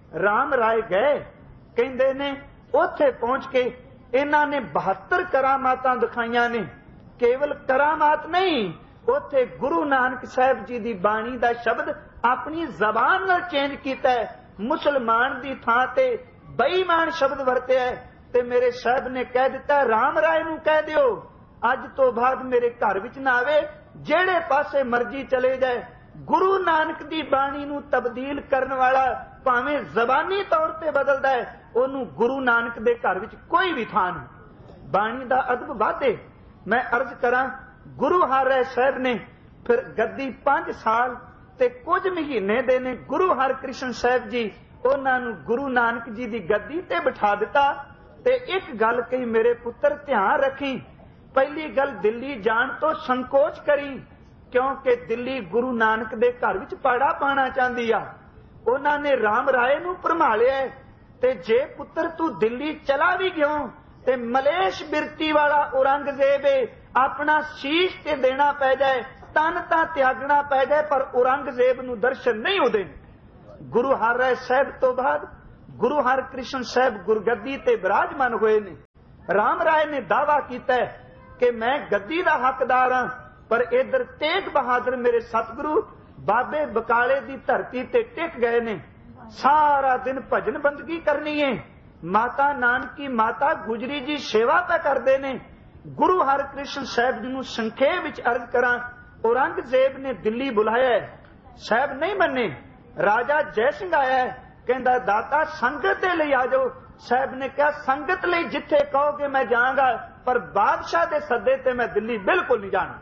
राम राय गए, कहते ने उत्थे पहुंच के इन्हां ने 72 करामातां दिखाईयां ने। केवल करामात नहीं, उत्थे गुरु नानक साहब जी दी बाणी दा शब्द अपनी जबान नाल चेंज कीता है। मुसलमान दी थां ते बेईमान शब्द वरतिया है। ते मेरे साहब ने कह दिता, राम राय नूं कह दिओ अज तो बाद मेरे घर विच ना आवे, जेड़े पासे मर्जी चले जाए। गुरु नानक दी बाणी नूं तब्दील करन वाला भावें जबानी तौर ते बदलदा है, ओनूं गुरु नानक दे घर विच कोई भी थां नहीं। बाणी दा अदब वाधे। मैं अर्ज करां, गुरु हर राय साहब ने फिर गद्दी 5 साल ते कुछ महीने दे ने गुरु हरकृष्ण साहब जी उन्हां नूं गुरु नानक जी दी गद्दी ते बिठा दिता। ते एक गल कही, मेरे पुत्र ध्यान रखी, पहली गल दिल्ली जाण तो संकोच करी, क्योंकि दिल्ली गुरु नानक दे घर विच पाड़ा पाना चाहती आ। उन्हां ने राम राय नूं भरमालिया ते जे पुत्र तू दिल्ली चला भी गयो ते मलेश बिरती वाला औरंगजेब अपना शीश ते देना पै जाए, तन तां त्यागना पै जाए, पर औरंगजेब नूं दर्शन नहीं होंदे। गुरु हर राय साहब तो बाद गुरु हरकृष्ण साहब गुरगद्दी ते विराजमान होए ने। राम राय ने दावा कीता है कि मैं गद्दी दा हकदार हां, पर इधर तेग बहादुर मेरे सतगुरु बाबे बकाले दी धरती ते टिक गए ने। सारा दिन भजन बंदगी करनी है। माता नानकी माता गुजरी जी सेवा पे करते ने। गुरु हरकृष्ण साहब जी नूं संखेप विच अर्ज करां, औरंगजेब ने दिल्ली बुलाया है, साहब नहीं मन्ने। राजा जय सिंह आया है, कहंदा दाता संगत दे लई आ जाओ। साहब ने कहा संगत लई जिथे कहोगे मैं जाऊंगा, पर बादशाह दे सदे ते मैं दिल्ली बिल्कुल नहीं जाना।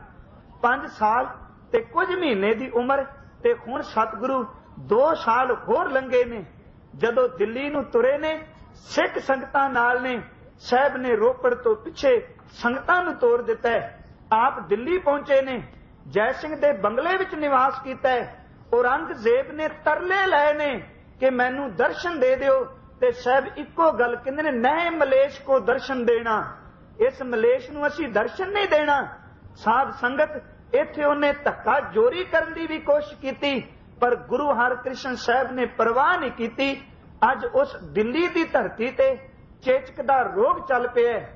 5 साल ते कुछ महीने दी उम्र ते हुण सतगुरु 2 साल होर लंघे ने। जदों दिल्ली नूं तुरे ने, सिख संगतां नाल ने, साहब ने रोपड़ तो पिछे संगतां नूं तोड़ दिता है। आप दिल्ली पहुंचे ने, जय सिंह दे बंगले विच निवास कीता है। औरंगजेब ने तरले लाए ने कि मैनू दर्शन दे दिओ, ते साहब इको गल कहंदे ने, नए मलेश को दर्शन देना, इस मलेश नूं असीं दर्शन नहीं देना। साध संगत इत्थे उन्हें धक्का जोरी करन दी भी कोशिश कीती, पर गुरु हरकृष्ण साहब ने परवाह नहीं कीती। अज उस दिल्ली दी धरती ते चेचक दा रोग चल पिया है,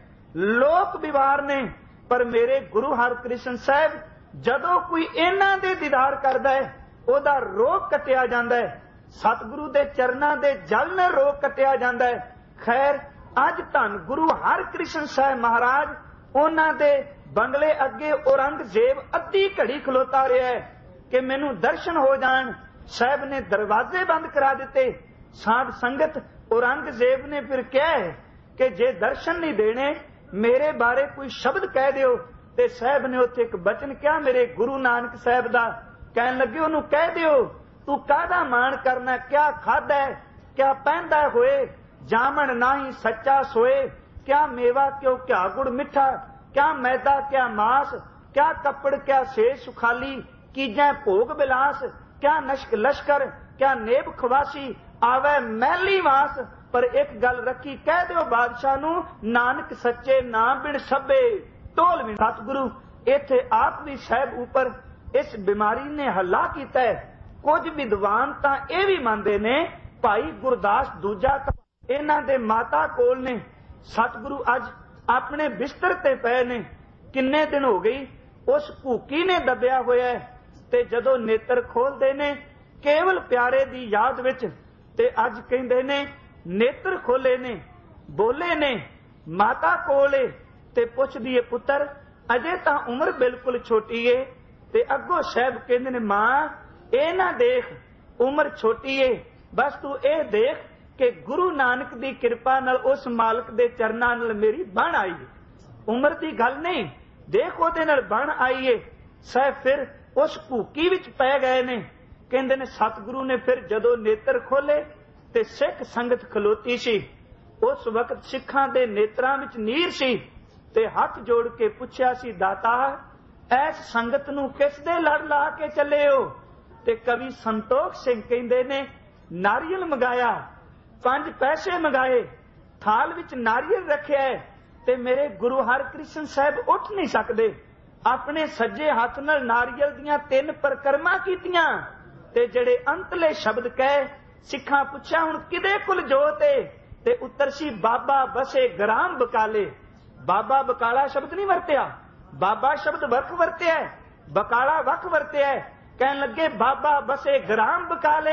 लोक बीमार ने, पर मेरे गुरु हरकृष्ण साहब जदों कोई इन्हां दे दीदार करदा है, ओदा रोग कटिया जांदा है। सतगुरु दे चरनां दे जल नाल रोग कटिया जांदा है। खैर अज धन गुरु हरकृष्ण साहब महाराज उन्हां दे बंगले अगे औरंगजेब अद्धी घड़ी खलोता रहा है कि मैनू दर्शन हो जान। साहब ने दरवाजे बंद करा दिते। साध संगत औरंगजेब ने फिर कहा है कि जे दर्शन नहीं देने, मेरे बारे कोई शब्द कह दिओ। ते साहब ने उत्थे एक बचन कहा, मेरे गुरु नानक साहब दा, कहन लगे उन्होंने कह दिओ तू काहदा मान करना, क्या खादा है, क्या पहनदा होए, जामन नाही सच्चा सोए, क्या मेवा क्यों क्या गुड़ मिठा, क्या मैदा क्या मास, क्या कपड़ क्या से सुखाली, कीजै भोग बिलास, क्या नशक लश्कर, क्या नेब खवासी, आवे मैली वास। पर एक गल रखी, कह दिओ बादशाह नूं, नानक सच्चे नाम बिन सभे ढोल भी। सतगुरु इत्थे आप भी साहब उपर इस बीमारी ने हल्ला कीता है। कुछ विद्वान तां इह भी मनदे ने, भाई गुरदास दूजा इन्हां दे माता कोल ने। सतगुरु अज अपने बिस्तर ते पए ने, किन्ने दिन हो गई उस भूकी ने दबिया होया है, ते जदों नेत्र खोलदे ने केवल प्यारे दी याद विच, ते अज कहंदे ने नेत्र खोले ने, बोले ने माता कोले, ते पुछदी है पुत्र अजे तां उम्र बिल्कुल छोटी है। ते अगों साहब कहंदे ने मां ए ना देख उम्र छोटी है, बस तू ए देख कि गुरु नानक दी कृपा नाल उस मालक दे चरनां नाल मेरी बण आई है। उम्र दी गल नहीं, देख ओदे नाल बण आई है। साहब फिर उस भूकी विच पै गए ने। कहंदे ने सतगुरु ने फिर जदों नेत्र खोले ते सिख संगत खलोती सी। उस वक्त सिखां दे नेत्रां विच नीर सी, ते हथ जोड़ के पुछया सी, दाता ऐस संगत नूं किस दे लड़ ला के चले हो। ते कवि संतोख सिंह कहंदे ने नारियल मंगाया, 5 पैसे मंगाए, थाल विच नारियल रखिया है, ते मेरे गुरु हरकृष्ण साहब उठ नहीं सकदे। अपने सज्जे हथ नाल नारियल दियां 3 परिक्रमा कीतियां, ते जेड़े अंतले शब्द कहे सिखां पुछया हुण किदे कुल जोत है, ते उत्तर सी बाबा बसे ग्राम बकाले। बाबा बकाला शब्द नहीं वरत्या, बाबा शब्द वख वरत्या, बकाला वख वरत्या। कहन लगे बाबा बसे ग्राम बकाले,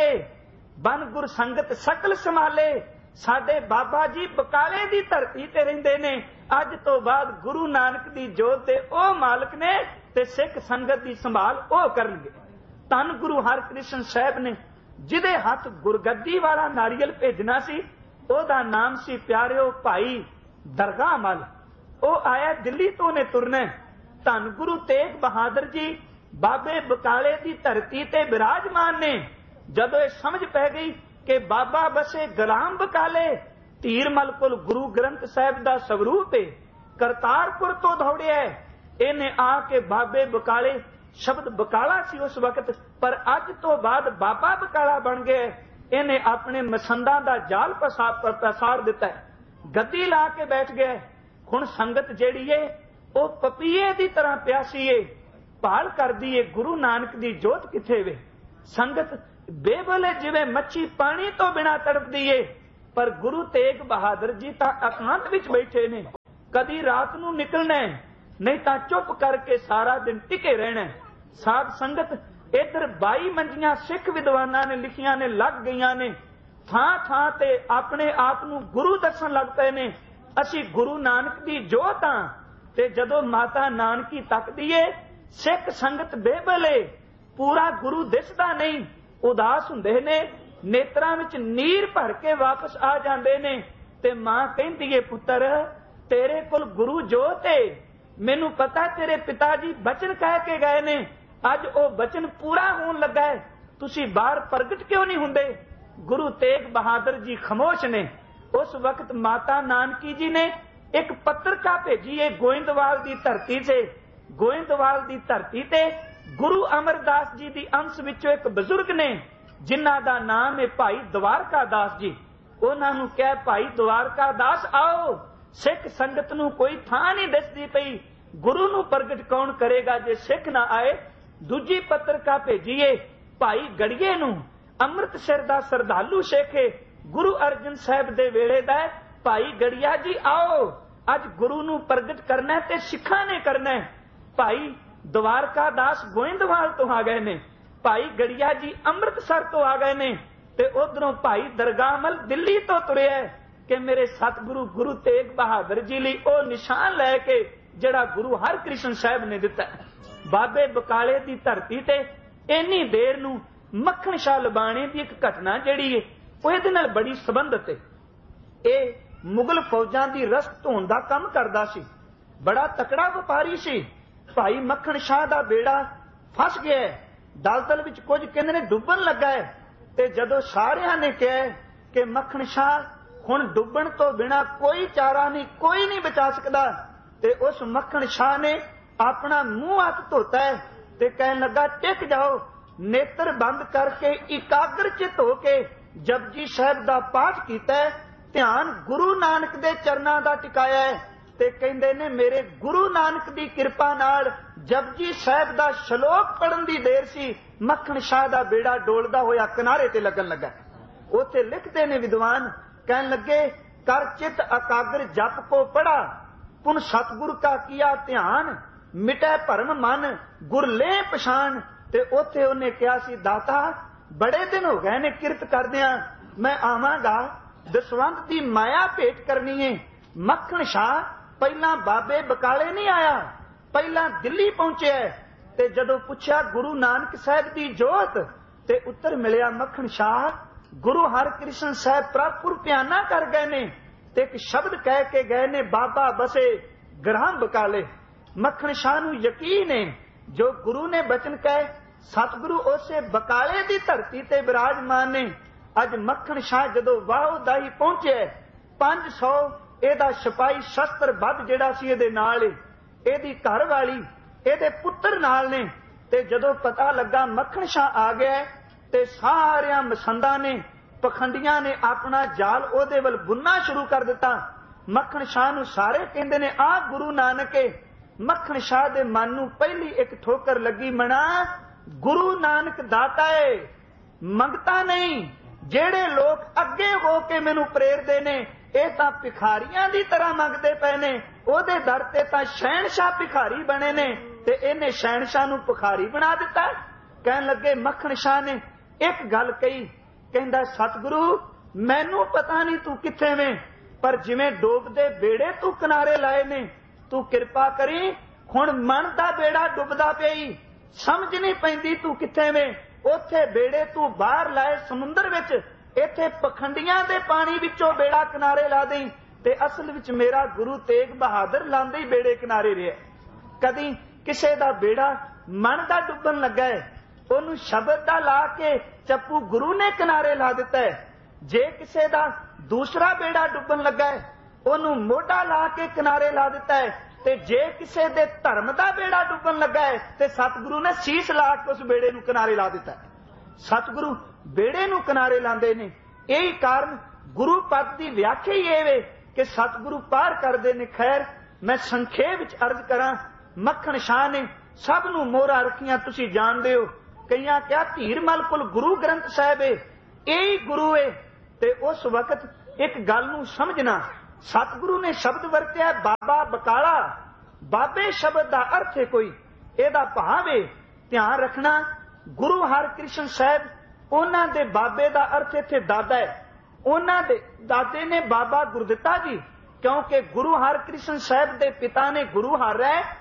बन गुर संगत सकल संभाले। साडे बाबा जी बकाले दी धरती ते रहिंदे ने, अज तो बाद गुरु नानक दी जोत दे ओ मालक ने ते सिख संगत दी संभाल ओ करनगे। धन गुरु हरकृष्ण साहब ने जिदे हथ गुरगद्दी वाला नारियल भेजना सी, ओदा नाम सी प्यारिओ भाई दरगाह मल। ओ आया दिल्ली तो ने तुरना। धन गुरु तेग बहादुर जी बाबे बकाले दी धरती ते विराजमान ने। जदों ये समझ पै गई कि बाबा बसे गुलाम बकाले, धीरमल कोल गुरु ग्रंथ साहिब दा स्वरूप है, करतारपुर तो दौड़िया, इन्हें आके बाबे बकाले, शब्द बकाला सी उस वक्त, पर अज तो बाद बाबा बकाला बन गया। इन्हें अपने मसंदा दा जाल पसार दिता है, गद्दी ला के बैठ गया। हुण संगत जिहड़ी है वो पपीए की तरह प्यासी है, भाल करदी है गुरु नानक दी जोत किथे वे। संगत बेबले जिवें मच्छी पानी तो बिना तड़पदी है, पर गुरु तेग बहादुर जी तां एकांत विच बैठे ने। कदी रात नूं निकलना है, नहीं तां चुप करके सारा दिन टिके रहना है। साध संगत इधर 22 मंजियां सिख विद्वानां ने लिखियां ने लग गईयां ने, थां थां ते अपने आप नूं गुरु दसन लग पए ने। असीं गुरु नानक दी जोत हां। ते जदों माता नानकी तकदी है, सिख संगत बेबले, पूरा गुरु दिसदा नहीं, उदास हुंदे ने, नेत्रां विच नीर भर के वापस आ जांदे ने। ते मां कहंदी है पुत्तर तेरे कोल गुरु जोत है, मैनू पता तेरे पिता जी बचन कह के गए ने, अज ओ बचन पूरा होण लगा है, तुसी बाहर प्रगट क्यों नहीं हुंदे। गुरु तेग बहादुर जी खामोश ने। उस वक्त माता नानकी जी ने एक पत्रिका भेजी है गोइंदवाल दी धरती से। गोइंदवाल दी धरती ते गुरु अमरदास जी दी अंश विचों एक बजुर्ग ने, जिन्हां दा नाम है भाई द्वारका दास जी। उन्हां नूं कह भाई द्वारका दास आओ, सिख संगत नूं कोई थां नहीं दिसदी पई, गुरु नूं प्रगट कौन करेगा जे सिख ना आए। दूजी पत्रिका भेजीए भाई गड़िए नूं, अमृतसर दा श्रद्धालु सिख है, गुरु अर्जन साहब दे वेले दा, भाई गड़िया जी आओ, अज गुरु नूं प्रगट करना है ते सिखां ने करना है। भाई द्वारका दास गोइंदवाल तो आ गए ने, भाई गड़िया जी अमृतसर तो आ गए ने, ते उधरों भाई दरगाहमल दिल्ली तो तुरे है कि मेरे सतगुरु गुरु तेग बहादुर जी लई ओ निशान लैके जिहड़ा गुरु हरकृष्ण साहब ने दिता। बाबे बकाले दी धरती ते इन्नी देर नूं मक्खण शाह लबाणे दी एक घटना जिहड़ी है वो इहदे नाल बड़ी संबंधित है। ਇਹ मुगल फौजां दी रस्त धोण दा काम करदा सी, बड़ा तकड़ा वपारी सी। भाई मक्खण शाह दा बेड़ा फस गया है, दलदल विच कुछ कहंदे ने डुੱਬਣ लगा है। ते जदों सारियां ने कहा कि मक्खण शाह हुण डुੱਬਣ तो बिना कोई चारा नहीं, कोई नहीं बचा सकदा, ते उस मक्खण शाह ने अपना मुंह हथ धोता है ते कहन लगा टिक जाओ, नेत्र बंद करके इकाग्र चित होके जपजी साहब दा पाठ कीता है, ध्यान गुरु नानक दे चरनां दा टिकाया है। ते कहंदे ने मेरे गुरु नानक दी कृपा नाल जपजी साहब दा श्लोक पढ़न दी देर सी, मक्खण शाह दा बेड़ा डोलदा होया किनारे ते लगन लगा। उत्थे लिखदे ने विद्वान, कहन लगे कर चित एकाग्र जप को पढ़ा, पुन सतगुरु का किया ध्यान, मिटै भरम मन गुर ले पछाण। ते उत्थे उन्हें कहा सी दाता बड़े दिन हो गए ने किरत करदियां, मैं आवांगा दसवंत दी माया भेंट करनी है। मक्खण शाह पहला बाबे बकाले नहीं आया, पहला दिल्ली पहुंचे ते जदों पुछया गुरु नानक साहब दी जोत, ते उत्तर मिलिया मक्खण शाह गुरु हरकृष्ण साहब प्रभुर प्याना कर गए ने, ते एक शब्द कह के गए ने बाबा बसे ग्राम बकाले। मक्खण शाह नूं यकीन है जो गुरु ने बचन कहे, सतगुरु उसे बकाले दी धरती ते विराजमान ने। अज मक्खण शाह जदों वाहोदाई पहुंचे 500 ਇਹਦਾ ਸਿਪਾਹੀ ਸ਼ਸਤਰ ਬੱਧ ਜਿਹੜਾ ਸੀ ਇਹਦੇ ਨਾਲ, ਇਹਦੀ ਘਰ ਵਾਲੀ ਇਹਦੇ ਪੁੱਤਰ ਨਾਲ ਨੇ। ਤੇ ਜਦੋਂ ਪਤਾ ਲੱਗਾ ਮੱਖਣ ਸ਼ਾਹ ਆ ਗਿਆ ਤੇ ਸਾਰਿਆਂ ਮਸੰਦਾਂ ਨੇ ਪਖੰਡੀਆਂ ਨੇ ਆਪਣਾ ਜਾਲ ਉਹਦੇ ਵੱਲ ਬੁਣਨਾ ਸ਼ੁਰੂ ਕਰ ਦਿੱਤਾ। ਮੱਖਣ ਸ਼ਾਹ ਨੂੰ ਸਾਰੇ ਕਹਿੰਦੇ ਨੇ ਆ ਗੁਰੂ ਨਾਨਕ ਹੈ। ਮੱਖਣ ਸ਼ਾਹ ਦੇ ਮਨ ਨੂੰ ਪਹਿਲੀ ਇੱਕ ਠੋਕਰ ਲੱਗੀ, ਮਣਾ ਗੁਰੂ ਨਾਨਕ ਦਾਤਾ ਹੈ, ਮੰਗਤਾ ਨਹੀਂ, ਜਿਹੜੇ लोग अगे हो के मैनू प्रेरदे ने ਇਹ ਤਾਂ ਭਿਖਾਰੀਆਂ ਦੀ ਤਰ੍ਹਾਂ ਮੰਗਦੇ ਪਏ ਨੇ। ਉਹਦੇ ਦਰ ਤੇ ਤਾਂ ਸ਼ਹਿਨशाह ਭਿਖਾਰੀ ਬਣੇ ਨੇ ਤੇ ਇਹਨੇ ਸ਼ਹਿਨशाह ਨੂੰ ਭਿਖਾਰੀ ਬਣਾ ਦਿੱਤਾ। ਕਹਿਣ ਲੱਗੇ ਮੱਖਣ ਸ਼ਾਹ ਨੇ ਇੱਕ ਗੱਲ ਕਹੀ, ਕਹਿੰਦਾ ਸਤਿਗੁਰੂ ਮੈਨੂੰ ਪਤਾ ਨਹੀਂ ਤੂੰ ਕਿੱਥੇ ਵੇਂ, ਪਰ ਜਿਵੇਂ ਡੋਬਦੇ ਬੇੜੇ ਤੂੰ ਕਿਨਾਰੇ ਲਾਏ ਨੇ, ਤੂੰ ਕਿਰਪਾ ਕਰੀ ਹੁਣ ਮਨ ਦਾ ਬੇੜਾ ਡੁੱਬਦਾ ਪਈ, ਸਮਝ ਨਹੀਂ ਪੈਂਦੀ ਤੂੰ ਕਿੱਥੇ ਵੇਂ। ਉੱਥੇ ਬੇੜੇ ਤੂੰ ਬਾਹਰ ਲਾਏ ਸਮੁੰਦਰ ਵਿੱਚ, ਇੱਥੇ ਪਖੰਡੀਆਂ ਦੇ ਪਾਣੀ ਵਿੱਚੋਂ ਬੇੜਾ ਕਿਨਾਰੇ ਲਾ ਦੇਈ। ਤੇ ਅਸਲ ਵਿੱਚ ਮੇਰਾ ਗੁਰੂ ਤੇਗ ਬਹਾਦਰ ਲਾਂਦੇ ਹੀ ਬੇੜੇ ਕਿਨਾਰੇ ਰਿਹਾ। ਕਦੀ ਕਿਸੇ ਦਾ ਬੇੜਾ ਮਨ ਦਾ ਡੁੱਬਣ ਲੱਗਾ ਹੈ, ਉਹਨੂੰ ਸ਼ਬਦ ਦਾ ਲਾ ਕੇ ਚੱਪੂ ਗੁਰੂ ਨੇ ਕਿਨਾਰੇ ਲਾ ਦਿੱਤਾ ਹੈ। ਜੇ ਕਿਸੇ ਦਾ ਦੂਸਰਾ ਬੇੜਾ ਡੁੱਬਣ ਲੱਗਾ ਹੈ, ਉਹਨੂੰ ਮੋਢਾ ਲਾ ਕੇ ਕਿਨਾਰੇ ਲਾ ਦਿੱਤਾ ਹੈ। ਤੇ ਜੇ ਕਿਸੇ ਦੇ ਧਰਮ ਦਾ ਬੇੜਾ ਡੁੱਬਣ ਲੱਗਾ ਹੈ ਤੇ ਸਤਿਗੁਰੂ ਨੇ ਸੀਸ ਲਾ ਕੇ ਉਸ ਬੇੜੇ ਨੂੰ ਕਿਨਾਰੇ ਲਾ ਦਿੱਤਾ ਹੈ। ਸਤਿਗੁਰੂ ਬੇੜੇ ਨੂੰ ਕਿਨਾਰੇ ਲਾਉਂਦੇ ਨੇ। ਇਹੀ ਕਾਰਨ ਗੁਰੂ ਪਦ ਦੀ ਵਿਆਖਿਆ ਹੀ ਇਹ ਵੇ ਕਿ ਸਤਿਗੁਰੂ ਪਾਰ ਕਰਦੇ ਨੇ। ਖੈਰ ਮੈਂ ਸੰਖੇਪ ਵਿੱਚ ਅਰਜ਼ ਕਰਾਂ, ਮੱਖਣ ਸ਼ਾਹ ਨੇ ਸਭ ਨੂੰ ਮੋਹਰਾਂ ਰੱਖੀਆਂ, ਤੁਸੀਂ ਜਾਣਦੇ ਹੋ। ਕਈਆਂ ਕਿਹਾ ਧੀਰਮਲ ਕੋਲ ਗੁਰੂ ਗ੍ਰੰਥ ਸਾਹਿਬ ਹੈ, ਇਹੀ ਗੁਰੂ ਹੈ। ਤੇ ਉਸ ਵਕਤ ਇੱਕ ਗੱਲ ਨੂੰ ਸਮਝਣਾ, ਸਤਿਗੁਰੂ ਨੇ ਸ਼ਬਦ ਵਰਤਿਆ ਬਾਬਾ ਬਕਾਲਾ। ਬਾਬੇ ਸ਼ਬਦ ਦਾ ਅਰਥ ਹੈ ਕੋਈ, ਇਹਦਾ ਭਾਵ ਹੈ ਧਿਆਨ ਰੱਖਣਾ। ਗੁਰੂ ਹਰਕ੍ਰਿਸ਼ਨ ਸਾਹਿਬ ਉਹਨਾਂ ਦੇ ਬਾਬੇ ਦਾ ਅਰਥ ਇੱਥੇ ਦਾਦਾ ਹੈ। ਉਹਨਾਂ ਦੇ ਦਾਦੇ ਨੇ ਬਾਬਾ ਗੁਰਦਿੱਤਾ ਜੀ, ਕਿਉਂਕਿ ਗੁਰੂ ਹਰਕ੍ਰਿਸ਼ਨ ਸਾਹਿਬ ਦੇ ਪਿਤਾ ਨੇ ਗੁਰੂ ਹਰ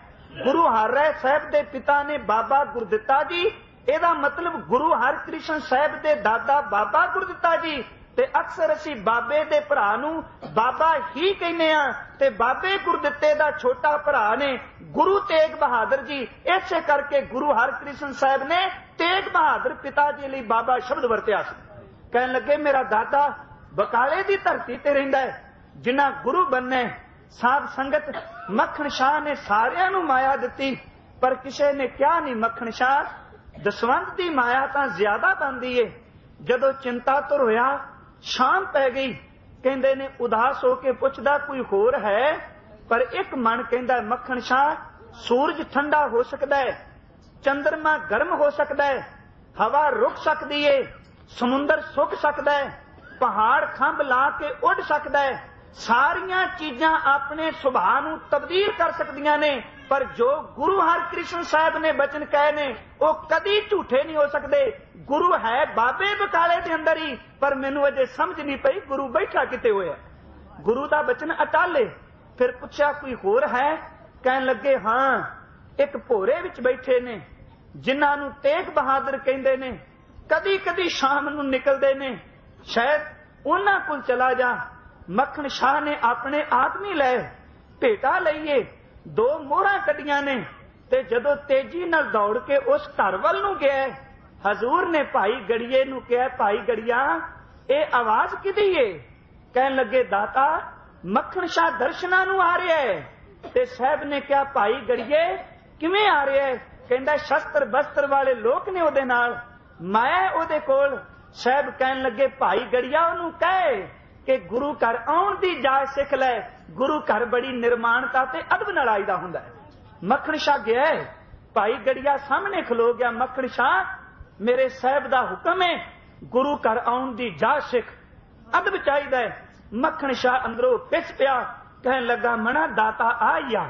ਰਾਏ ਸਾਹਿਬ ਦੇ ਪਿਤਾ ਨੇ ਬਾਬਾ ਗੁਰਦਿੱਤਾ ਜੀ। ਇਹਦਾ ਮਤਲਬ ਗੁਰੂ ਹਰਕ੍ਰਿਸ਼ਨ ਸਾਹਿਬ ਦੇ ਦਾਦਾ ਬਾਬਾ ਗੁਰਦਿੱਤਾ ਜੀ। ਤੇ ਅਕਸਰ ਅਸੀਂ ਬਾਬੇ ਦੇ ਭਰਾ ਨੂੰ ਬਾਬਾ ਹੀ ਕਹਿੰਦੇ ਆ, ਤੇ ਬਾਬੇ ਗੁਰਦਿੱਤੇ ਦਾ ਛੋਟਾ ਭਰਾ ਨੇ ਗੁਰੂ ਤੇਗ ਬਹਾਦਰ ਜੀ। ਇਸੇ ਕਰਕੇ ਗੁਰੂ ਹਰਕ੍ਰਿਸ਼ਨ ਸਾਹਿਬ ਨੇ ਤੇਗ ਬਹਾਦਰ ਪਿਤਾ ਜੀ ਲਈ ਬਾਬਾ ਸ਼ਬਦ ਵਰਤਿਆ ਸੀ। ਕਹਿਣ ਲੱਗੇ ਮੇਰਾ ਦਾਦਾ ਬਕਾਲੇ ਦੀ ਧਰਤੀ ਤੇ ਰਹਿੰਦਾ ਹੈ, ਜਿਨ੍ਹਾਂ ਗੁਰੂ ਬੰਨੇ। ਸਾਧ ਸੰਗਤ ਮੱਖਣ ਸ਼ਾਹ ਨੇ ਸਾਰਿਆਂ ਨੂੰ ਮਾਇਆ ਦਿੱਤੀ, ਪਰ ਕਿਸੇ ਨੇ ਕਿਹਾ ਨਹੀਂ ਮੱਖਣ ਸ਼ਾਹ ਦਸਵੰਧ ਦੀ ਮਾਇਆ ਤਾਂ ਜ਼ਿਆਦਾ ਬਣਦੀ ਏ। ਜਦੋਂ ਚਿੰਤਾ ਤੁਰ ਹੋਇਆ, ਸ਼ਾਮ ਪੈ ਗਈ, ਕਹਿੰਦੇ ਨੇ ਉਦਾਸ ਹੋ ਕੇ ਪੁੱਛਦਾ ਕੋਈ ਹੋਰ ਹੈ, ਪਰ ਇੱਕ ਮਨ ਕਹਿੰਦਾ ਮੱਖਣ ਸ਼ਾਹ ਸੂਰਜ ਠੰਡਾ ਹੋ ਸਕਦਾ ਹੈ, ਚੰਦਰਮਾ ਗਰਮ ਹੋ ਸਕਦਾ ਹੈ, ਹਵਾ ਰੁਕ ਸਕਦੀ ਏ, ਸਮੁੰਦਰ ਸੁੱਕ ਸਕਦਾ ਹੈ, ਪਹਾੜ ਖੰਭ ਲਾ ਕੇ ਉੱਡ ਸਕਦਾ ਹੈ, ਸਾਰੀਆਂ ਚੀਜ਼ਾਂ ਆਪਣੇ ਸੁਭਾਅ ਨੂੰ ਤਬਦੀਲ ਕਰ ਸਕਦੀਆਂ ਨੇ। ਪਰ ਜੋ ਗੁਰੂ ਹਰਕ੍ਰਿਸ਼ਨ ਸਾਹਿਬ ਨੇ ਬਚਨ ਕਹੇ ਨੇ ਉਹ ਕਦੀ ਝੂਠੇ ਨਹੀਂ ਹੋ ਸਕਦੇ। ਗੁਰੂ ਹੈ ਬਾਬੇ ਬਕਾਲੇ ਦੇ ਅੰਦਰ ਹੀ, ਪਰ ਮੈਨੂੰ ਅਜੇ ਸਮਝ ਨਹੀਂ ਪਈ ਗੁਰੂ ਬੈਠਾ ਕਿਤੇ ਹੋਇਆ। ਗੁਰੂ ਦਾ ਬਚਨ ਅਟਾਲੇ। ਫਿਰ ਪੁੱਛਿਆ ਕੋਈ ਹੋਰ ਹੈ? ਕਹਿਣ ਲੱਗੇ ਹਾਂ, ਇੱਕ ਭੋਰੇ ਵਿੱਚ ਬੈਠੇ ਨੇ ਜਿਨ੍ਹਾਂ ਨੂੰ ਤੇਗ ਬਹਾਦਰ ਕਹਿੰਦੇ ਨੇ। ਕਦੀ ਕਦੀ ਸ਼ਾਮ ਨੂੰ ਨਿਕਲਦੇ ਨੇ, ਸ਼ਾਇਦ ਉਹਨਾਂ ਕੋਲ ਚਲਾ ਜਾ। ਮੱਖਣ ਸ਼ਾਹ ਨੇ ਆਪਣੇ ਆਦਮੀ ਲਏ, ਭੇਟਾ ਲਈਏ, 2 ਮੋਹਰਾਂ ਕੱਢੀਆਂ ਨੇ। ਤੇ ਜਦੋਂ ਤੇਜ਼ੀ ਨਾਲ ਦੌੜ ਕੇ ਉਸ ਘਰ ਵੱਲ ਨੂੰ ਗਿਆ, ਹਜ਼ੂਰ ਨੇ ਭਾਈ ਗੜੀਏ ਨੂੰ ਕਿਹਾ, ਭਾਈ ਗੜੀਆ ਇਹ ਆਵਾਜ਼ ਕਿਹਦੀ ਏ? ਕਹਿਣ ਲੱਗੇ ਦਾਤਾ ਮੱਖਣ ਸ਼ਾਹ ਦਰਸ਼ਨਾਂ ਨੂੰ ਆ ਰਿਹਾ ਹੈ। ਤੇ ਸਾਹਿਬ ਨੇ ਕਿਹਾ ਭਾਈ ਗੜੀਏ ਕਿਵੇਂ ਆ ਰਿਹਾ ਹੈ? ਕਹਿੰਦਾ ਸ਼ਸਤਰ ਬਸਤਰ ਵਾਲੇ ਲੋਕ ਨੇ ਉਹਦੇ ਨਾਲ, ਮੈਂ ਉਹਦੇ ਕੋਲ। ਸਾਹਿਬ ਕਹਿਣ ਲੱਗੇ ਭਾਈ ਗੜੀਆ ਉਹਨੂੰ ਕਹੇ ਕਿ ਗੁਰੂ ਘਰ ਆਉਣ ਦੀ ਜਾਚ ਸਿੱਖ ਲੈ, ਗੁਰੂ ਘਰ ਬੜੀ ਨਿਰਮਾਣਤਾ ਤੇ ਅਦਬ ਨਾਲ ਆਈਦਾ ਹੁੰਦਾ ਹੈ। ਮੱਖਣ ਸ਼ਾਹ ਗਿਆ, ਭਾਈ ਗੜੀਆ ਸਾਹਮਣੇ ਖਲੋ ਗਿਆ। ਮੱਖਣ ਸ਼ਾਹ ਮੇਰੇ ਸਾਹਿਬ ਦਾ ਹੁਕਮ ਹੈ, ਗੁਰੂ ਘਰ ਆਉਣ ਦੀ ਜਾਚ ਸਿੱਖ, ਅਦਬ ਚਾਹੀਦਾ ਹੈ। ਮੱਖਣ ਸ਼ਾਹ ਅੰਦਰੋਂ ਪਿੱਛ ਪਿਆ, ਕਹਿਣ ਲੱਗਾ ਮਣਾ ਦਾਤਾ ਆਈ ਆ,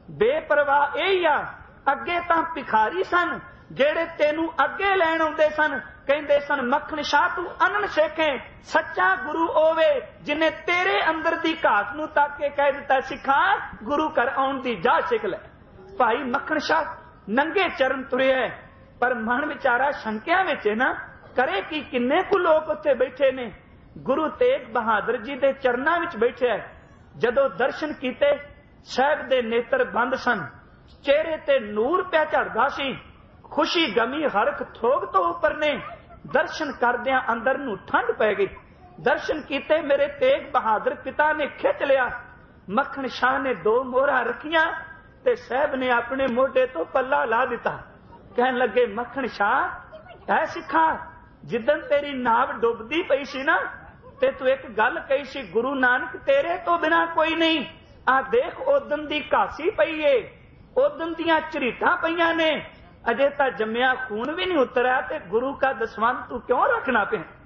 ਬੇਪਰਵਾਹ ਇਹ ਆ। ਅੱਗੇ ਤਾਂ ਭਿਖਾਰੀ ਸਨ ਜਿਹੜੇ ਤੈਨੂੰ ਅੱਗੇ ਲੈਣ ਆਉਂਦੇ ਸਨ, ਕਹਿੰਦੇ ਸਨ ਮੱਖਣ ਸ਼ਾਹ ਤੂੰ ਅਨਨ ਸਿੱਖੇ, ਸੱਚਾ ਗੁਰੂ ਹੋਵੇ ਜਿਨੇ ਤੇਰੇ ਅੰਦਰ ਦੀ ਘਾਟ ਨੂੰ ਤੱਕ ਕੇ ਕਹਿ ਦਿੱਤਾ ਸਿੱਖਾਂ ਗੁਰੂ ਘਰ ਆਉਣ ਦੀ ਜਾਚ ਸਿੱਖ ਲੈ। ਭਾਈ ਮੱਖਣ ਸ਼ਾਹ ਨੰਗੇ ਚਰਨ ਤੁਰਿਆ, ਪਰ ਮਨ ਵਿਚਾਰਾ ਸ਼ੰਕਿਆ ਵਿੱਚ ਨਾ ਕਰੇ ਕਿ ਕਿੰਨੇ ਕੁ ਲੋਕ ਉੱਥੇ ਬੈਠੇ ਨੇ। ਗੁਰੂ ਤੇਗ ਬਹਾਦਰ ਜੀ ਦੇ ਚਰਨਾਂ ਵਿੱਚ ਬੈਠਿਆ। ਜਦੋਂ ਦਰਸ਼ਨ ਕੀਤੇ, ਸਾਹਿਬ ਦੇ ਨੇਤਰ ਬੰਦ ਸਨ, ਚਿਹਰੇ ਤੇ ਨੂਰ ਪਿਆ ਝੜਦਾ ਸੀ, ਖੁਸ਼ੀ ਗਮੀ ਹਰਖ ਥੋਗ ਤੋਂ ਉੱਪਰ ਨੇ। ਦਰਸ਼ਨ ਕਰਦਿਆਂ ਅੰਦਰ ਨੂੰ ਠੰਡ ਪੈ ਗਈ। ਦਰਸ਼ਨ ਕੀਤੇ ਮੇਰੇ ਤੇਗ ਬਹਾਦਰ ਪਿਤਾ ਨੇ ਖਿੱਚ ਲਿਆ। ਮੱਖਣ ਸ਼ਾਹ ਨੇ 2 ਮੋਹਰਾਂ ਰੱਖੀਆਂ ਤੇ ਸਾਹਿਬ ਨੇ ਆਪਣੇ ਮੋਢੇ ਤੋਂ ਪੱਲਾ ਲਾ ਦਿੱਤਾ। ਕਹਿਣ ਲੱਗੇ ਮੱਖਣ ਸ਼ਾਹ ਐ ਸਿੱਖਾ, ਜਿੱਦਣ ਤੇਰੀ ਨਾਵ ਡੁੱਬਦੀ ਪਈ ਸੀ ਨਾ, ਤੇ ਤੂੰ ਇੱਕ ਗੱਲ ਕਹੀ ਸੀ ਗੁਰੂ ਨਾਨਕ ਤੇਰੇ ਤੋਂ ਬਿਨਾ ਕੋਈ ਨਹੀਂ। ਆ ਦੇਖ ਉਦਨ ਦੀ ਘਾਸੀ ਪਈ ਏ, ਉਦਨ ਦੀਆਂ ਝਰੀਟਾਂ ਪਈਆਂ ਨੇ, ਅਜੇ ਤਾਂ ਜੰਮਿਆ ਖੂਨ ਵੀ ਨਹੀਂ ਉਤਰਿਆ ਤੇ ਗੁਰੂ ਕਾ ਦਸਵੰਧ ਤੂੰ ਕਿਉਂ ਰੱਖਣਾ ਪਿਆ?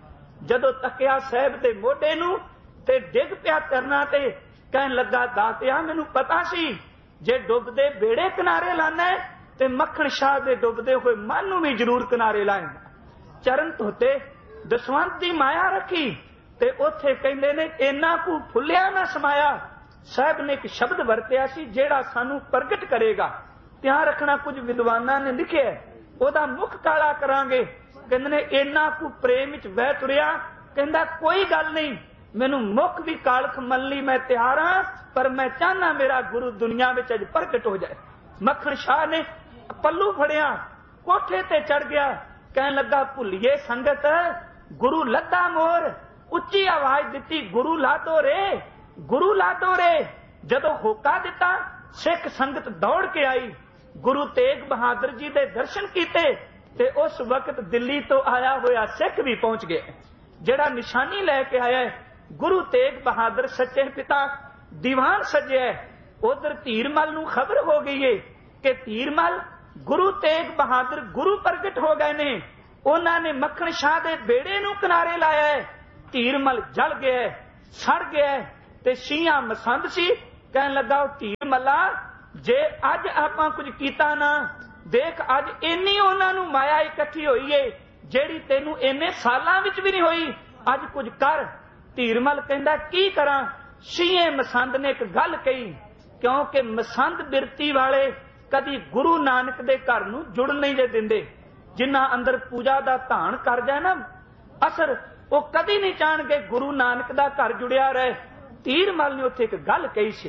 जदों तकिया साहिब दे मोढे नूं ते डिग पिया करना ते कहन लगा, दातिया मैनू पता सी जे डुबदे बेड़े किनारे लाना है ते मक्खण शाह दे डुबदे हुए मन नूं भी जरूर किनारे लाएगा। चरण धोते दसवंत दी माया रखी ते उत्थे कहंदे ने इन्ना कु फुलिया ना समाया। साहिब ने एक शब्द वरतिया सी जेड़ा सानू प्रगट करेगा। ध्यान रखना, कुछ विद्वानां ने लिखिया ओदा मुख काला करांगे। कहंदे ने इन्ना कु प्रेम विच बह तुरिया, कहंदा कोई गल नहीं, मैनू मुख भी कालख मल्ली मैं तैयार हां, पर मैं चाहना मेरा गुरु दुनिया विच अज प्रगट हो जाए। मक्खण शाह ने पल्लू फड़िया, कोठे ते चढ़ गया, कहन लगा भुलिए संगत गुरु लद्दा मोर। उच्ची आवाज दिती, गुरु लादो रे, गुरु लादो रे। जदों होका दिता सिख संगत दौड़ के आई, गुरु तेग बहादुर जी दे दर्शन कीते ते उस वक्त दिल्ली तो आया होया सिख भी पहुंच गया, जेड़ा निशानी लैके आया गुरु तेग बहादुर सच्चे पिता दीवान सजे। उधर धीरमल नूं खबर हो गई है कि धीरमल गुरु तेग बहादुर गुरु प्रगट हो गए ने। उन्हां ने मक्खण शाह दे बेड़े नूं किनारे लाया है। धीरमल जल गया, सड़ गया ते शियां मसंद सी। कहन लगा धीरमला, जे अज आपां कुछ कीता ना, देख अज इन्नी उन्हां नूं माया इकट्ठी होई है जेड़ी तैनूं इन्ने सालां विच भी नहीं होई। अज कुछ कर। धीरमल कहंदा की करां? शिये मसंद ने एक गल कही, क्योंकि मसंद बिरती वाले कदी गुरु नानक दे घर नूं जुड़ नहीं जे दिंदे। जिन्हां अंदर पूजा दा धान कर जाए ना असर, वो कदी नहीं चाहणगे गुरु नानक दा घर जुड़िया रहे। धीरमल ने उत्थे एक गल कही सी,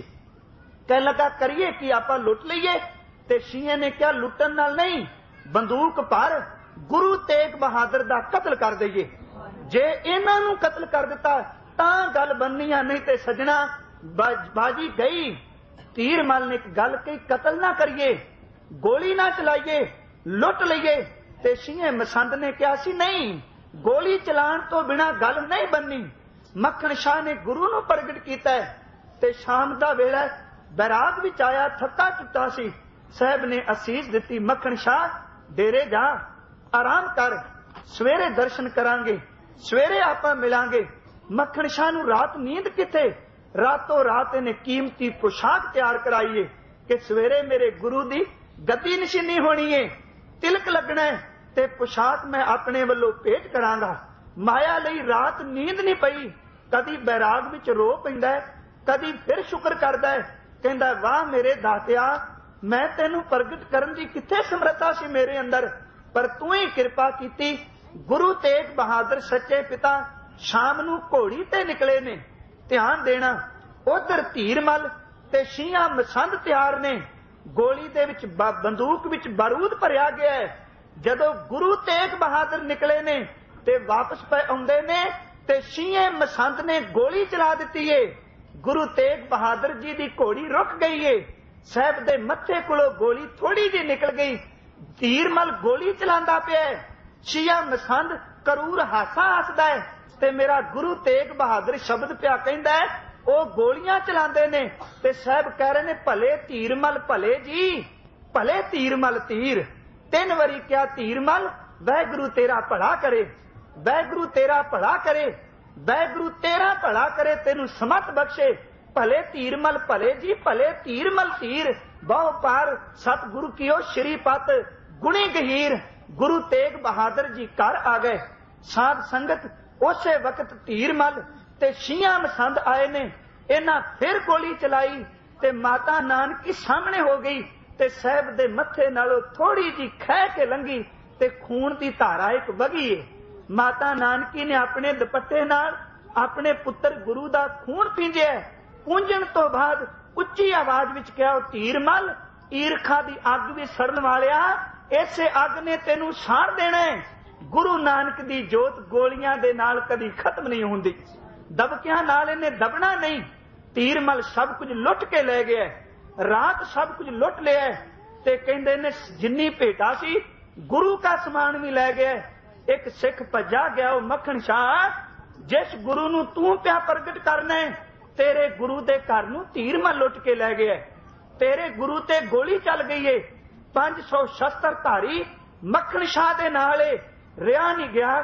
कह लगा करिए कि आपां लुट लईए। ते शिये ने कहा लुटन नाल नहीं, बंदूक पर गुरु तेग बहादुर दा कतल कर दईए। जे इन्हां नूं कतल कर दिता तां गल बननी आ, नहीं ते सजना बाजी गई। धीरमल ने एक गल कही, कतल ना करिए, गोली ना चलाइए, लुट लईए। ते शिये मसंद ने कहा सी नहीं, गोली चलाण तो बिना गल नहीं बननी। मक्खण शाह ने गुरु नूं प्रगट कीता ते शाम दा वेला बैराग विच आया, थक्का टुट्टा सी। साहब ने असीस दिती, मक्खण शाह डेरे जा, आराम कर, सवेरे दर्शन करांगे, सवेरे आपां मिलांगे। मक्खण शाह नूं रात नींद किथे? रातों रात इन्हें कीमती पोशाक तैयार कराई है कि सवेरे मेरे गुरु दी गद्दी नशीनी होनी है, तिलक लगना है ते पोशाक मैं अपने वल्लों भेंट करांगा। माया लई रात नींद नहीं पई। कदी बैराग विच रो पैंदा है, कदी फिर शुक्र करदा है, कहंदा वाह मेरे दातिया, मैं तेनू प्रगट करन दी किथे समर्था सी मेरे अंदर, पर तू ही कृपा कीती। गुरु तेग बहादुर सच्चे पिता शाम नूं घोड़ी ते निकले ने। ध्यान देना, उधर धीरमल ते शियां मसंद तैयार ने। गोली दे विच बंदूक विच बारूद भरिया गया है। जदों गुरु तेग बहादुर निकले ने ते वापस पे आउंदे ने ते शिये मसंद ने गोली चला दिती है। गुरु तेग बहादुर जी दी घोड़ी रुक गई है। साहब दे मत्थे कोलों गोली थोड़ी जी निकल गई। धीरमल गोली चलांदा पिया है, शिया मसंद करूर हासा हसदा है ते मेरा गुरु तेग बहादुर शब्द पिया कहंदा है, ओ गोलियां चलांदे ने ते साहब कह रहे ने भले धीरमल भले जी, भले धीरमल तीर। 3 वारी क्या धीरमल, वाहिगुरु तेरा भला करे, वाहिगुरु तेरा भला करे, वाहिगुरु तेरा भला करे, तेनू समत बख्शे। भले धीरमल भले जी, भले धीरमल तीर। बहु पार सतगुरु कियो श्रीपत गुणी गहीर। गुरु तेग बहादुर जी घर आ गए। साध संगत उसे वक्त धीरमल ते शियां मसंद आए ने। इन्हां फिर गोली चलाई ते माता नानकी सामने हो गई ते साहब दे मत्थे नालों थोड़ी जी खह के लंघी ते खून दी धारा एक वगी है। माता नानकी ने अपने दुपट्टे नाल अपने पुत्र गुरु दा खून पींजिया। पूंजण तो बाद उच्ची आवाज विच कहा, धीरमल ईरखा दी अग भी सड़न वालिया, इसे अग ने तेनू साड़ देना है। गुरु नानक दी जोत गोलियां दे नाल कदी खत्म नहीं हुंदी, दबकियां नाल इन्हें दबना नहीं। धीरमल सब कुछ लुट के ले गया, रात सब कुछ लुट लिया ते कहंदे ने जिन्नी भेटा सी गुरु का समान भी ले गया। एक सिख भजा गया, वो मक्खण शाह, जिस गुरु नूं तू पिया प्रगट करना है, तेरे गुरु दे घर नूं धीरमल लुट के ले गया। तेरे गुरु ते गोली चल गई है। 500 शस्त्र धारी मक्खण शाह दे नाल रिहा नहीं गया।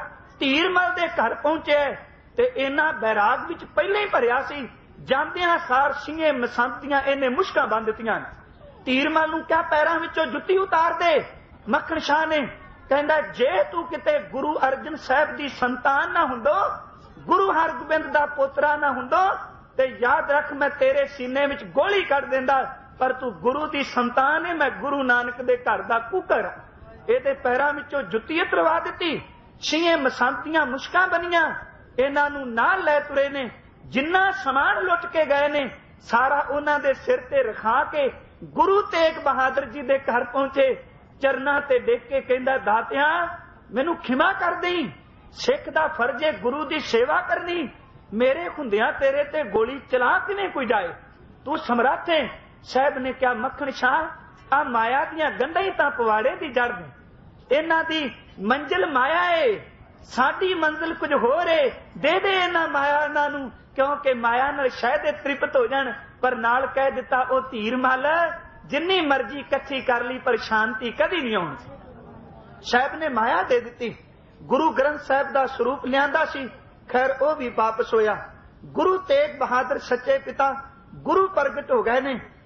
ਧੀਰਮਲ ਦੇ ਘਰ ਪਹੁੰਚਿਆ ਤੇ ਇਹਨਾਂ ਬੈਰਾਗ ਵਿੱਚ ਪਹਿਲਾਂ ਹੀ ਭਰਿਆ ਸੀ। ਜਾਂਦਿਆਂ ਸਾਰ ਸਿੰਘੇ ਮਸੰਤ ਦੀਆਂ ਇਹਨੇ ਮੁਸ਼ਕਾਂ ਬੰਨ ਦਿੱਤੀਆਂ। ਧੀਰਮਲ ਨੂੰ ਕਿਹਾ ਪੈਰਾਂ ਵਿੱਚੋਂ ਜੁੱਤੀ ਉਤਾਰ ਦੇ। ਮੱਖਣ ਸ਼ਾਹ ਨੇ ਕਹਿੰਦਾ ਜੇ ਤੂੰ ਕਿਤੇ ਗੁਰੂ ਅਰਜਨ ਸਾਹਿਬ ਦੀ ਸੰਤਾਨ ਨਾ ਹੁੰਦੋ, ਗੁਰੂ ਹਰਗੋਬਿੰਦ ਦਾ ਪੋਤਰਾ ਨਾ ਹੁੰਦੋ ਤੇ ਯਾਦ ਰੱਖ ਮੈਂ ਤੇਰੇ ਸੀਨੇ ਵਿੱਚ ਗੋਲੀ ਕੱਢ ਦਿੰਦਾ, ਪਰ ਤੂੰ ਗੁਰੂ ਦੀ ਸੰਤਾਨ ਹੈ, ਮੈਂ ਗੁਰੂ ਨਾਨਕ ਦੇ ਘਰ ਦਾ ਕੁਕਰ। ਇਹਦੇ ਪੈਰਾਂ ਵਿੱਚੋਂ ਜੁੱਤੀ ਉਤਰਵਾ ਦਿੱਤੀ। ਛੀਏ ਮਸੰਤ ਦੀਆਂ ਮੁਸ਼ਕਾਂ ਬਣੀਆਂ। ਇਹਨਾਂ ਨੂੰ ਨਾਲ ਲੈ ਤੁਰੇ ਨੇ। ਜਿੰਨਾ ਸਮਾਨ ਲੁੱਟ ਕੇ ਗਏ ਨੇ ਸਾਰਾ ਉਹਨਾਂ ਦੇ ਸਿਰ ਤੇ ਰਖਾ ਕੇ ਗੁਰੂ ਤੇਗ ਬਹਾਦਰ ਜੀ ਦੇ ਘਰ ਪਹੁੰਚੇ। ਚਰਨਾਂ ਤੇ ਡਿੱਗ ਕੇ ਕਹਿੰਦਾ ਦਾਤਿਆ ਮੈਨੂੰ ਖਿਮਾ ਕਰ ਦੇਈਂ, ਸਿੱਖ ਦਾ ਫਰਜ਼ ਹੈ ਗੁਰੂ ਦੀ ਸੇਵਾ ਕਰਨੀ, ਮੇਰੇ ਹੁੰਦਿਆਂ ਤੇਰੇ ਤੇ ਗੋਲੀ ਚਲਾ ਕਿਵੇਂ ਕੋਈ ਜਾਏ, ਤੂੰ ਸਮਰੱਥ ਹੈ। ਸਾਹਿਬ ਨੇ ਕਿਹਾ ਮੱਖਣ ਸ਼ਾਹ ਆ ਮਾਇਆ ਦੀਆਂ ਗੰਢਾਂ ਹੀ ਤਾਂ ਪਵਾੜੇ ਦੀ ਜੜ ਨੇ, ਇਹਨਾਂ ਦੀ ਮੰਜ਼ਿਲ ਮਾਇਆ ਏ, ਸਾਡੀ ਮੰਜ਼ਿਲ ਕੁਝ ਹੋਰ ਏ, ਦੇ ਦੇ ਇਹਨਾਂ ਮਾਇਆ ਇਹਨਾਂ ਨੂੰ, ਕਿਉਂਕਿ ਮਾਇਆ ਨਾਲ ਸ਼ਾਇਦ ਇਹ ਤ੍ਰਿਪਤ ਹੋ ਜਾਣ। ਪਰ ਨਾਲ ਕਹਿ ਦਿੱਤਾ ਉਹ ਧੀਰ ਮਲ ਜਿੰਨੀ ਮਰਜ਼ੀ ਇਕੱਠੀ ਕਰ ਲਈ ਪਰ ਸ਼ਾਂਤੀ ਕਦੀ ਨਹੀਂ ਆਉਣੀ। ਸਾਹਿਬ ਨੇ ਮਾਇਆ ਦੇ ਦਿੱਤੀ। ਗੁਰੂ ਗ੍ਰੰਥ ਸਾਹਿਬ ਦਾ ਸਰੂਪ ਲਿਆਂਦਾ ਸੀ, ਖੈਰ ਉਹ ਵੀ ਵਾਪਸ ਹੋਇਆ। ਗੁਰੂ ਤੇਗ ਬਹਾਦਰ ਸੱਚੇ ਪਿਤਾ ਗੁਰੂ ਪ੍ਰਗਟ ਹੋ ਗਏ ਨੇ।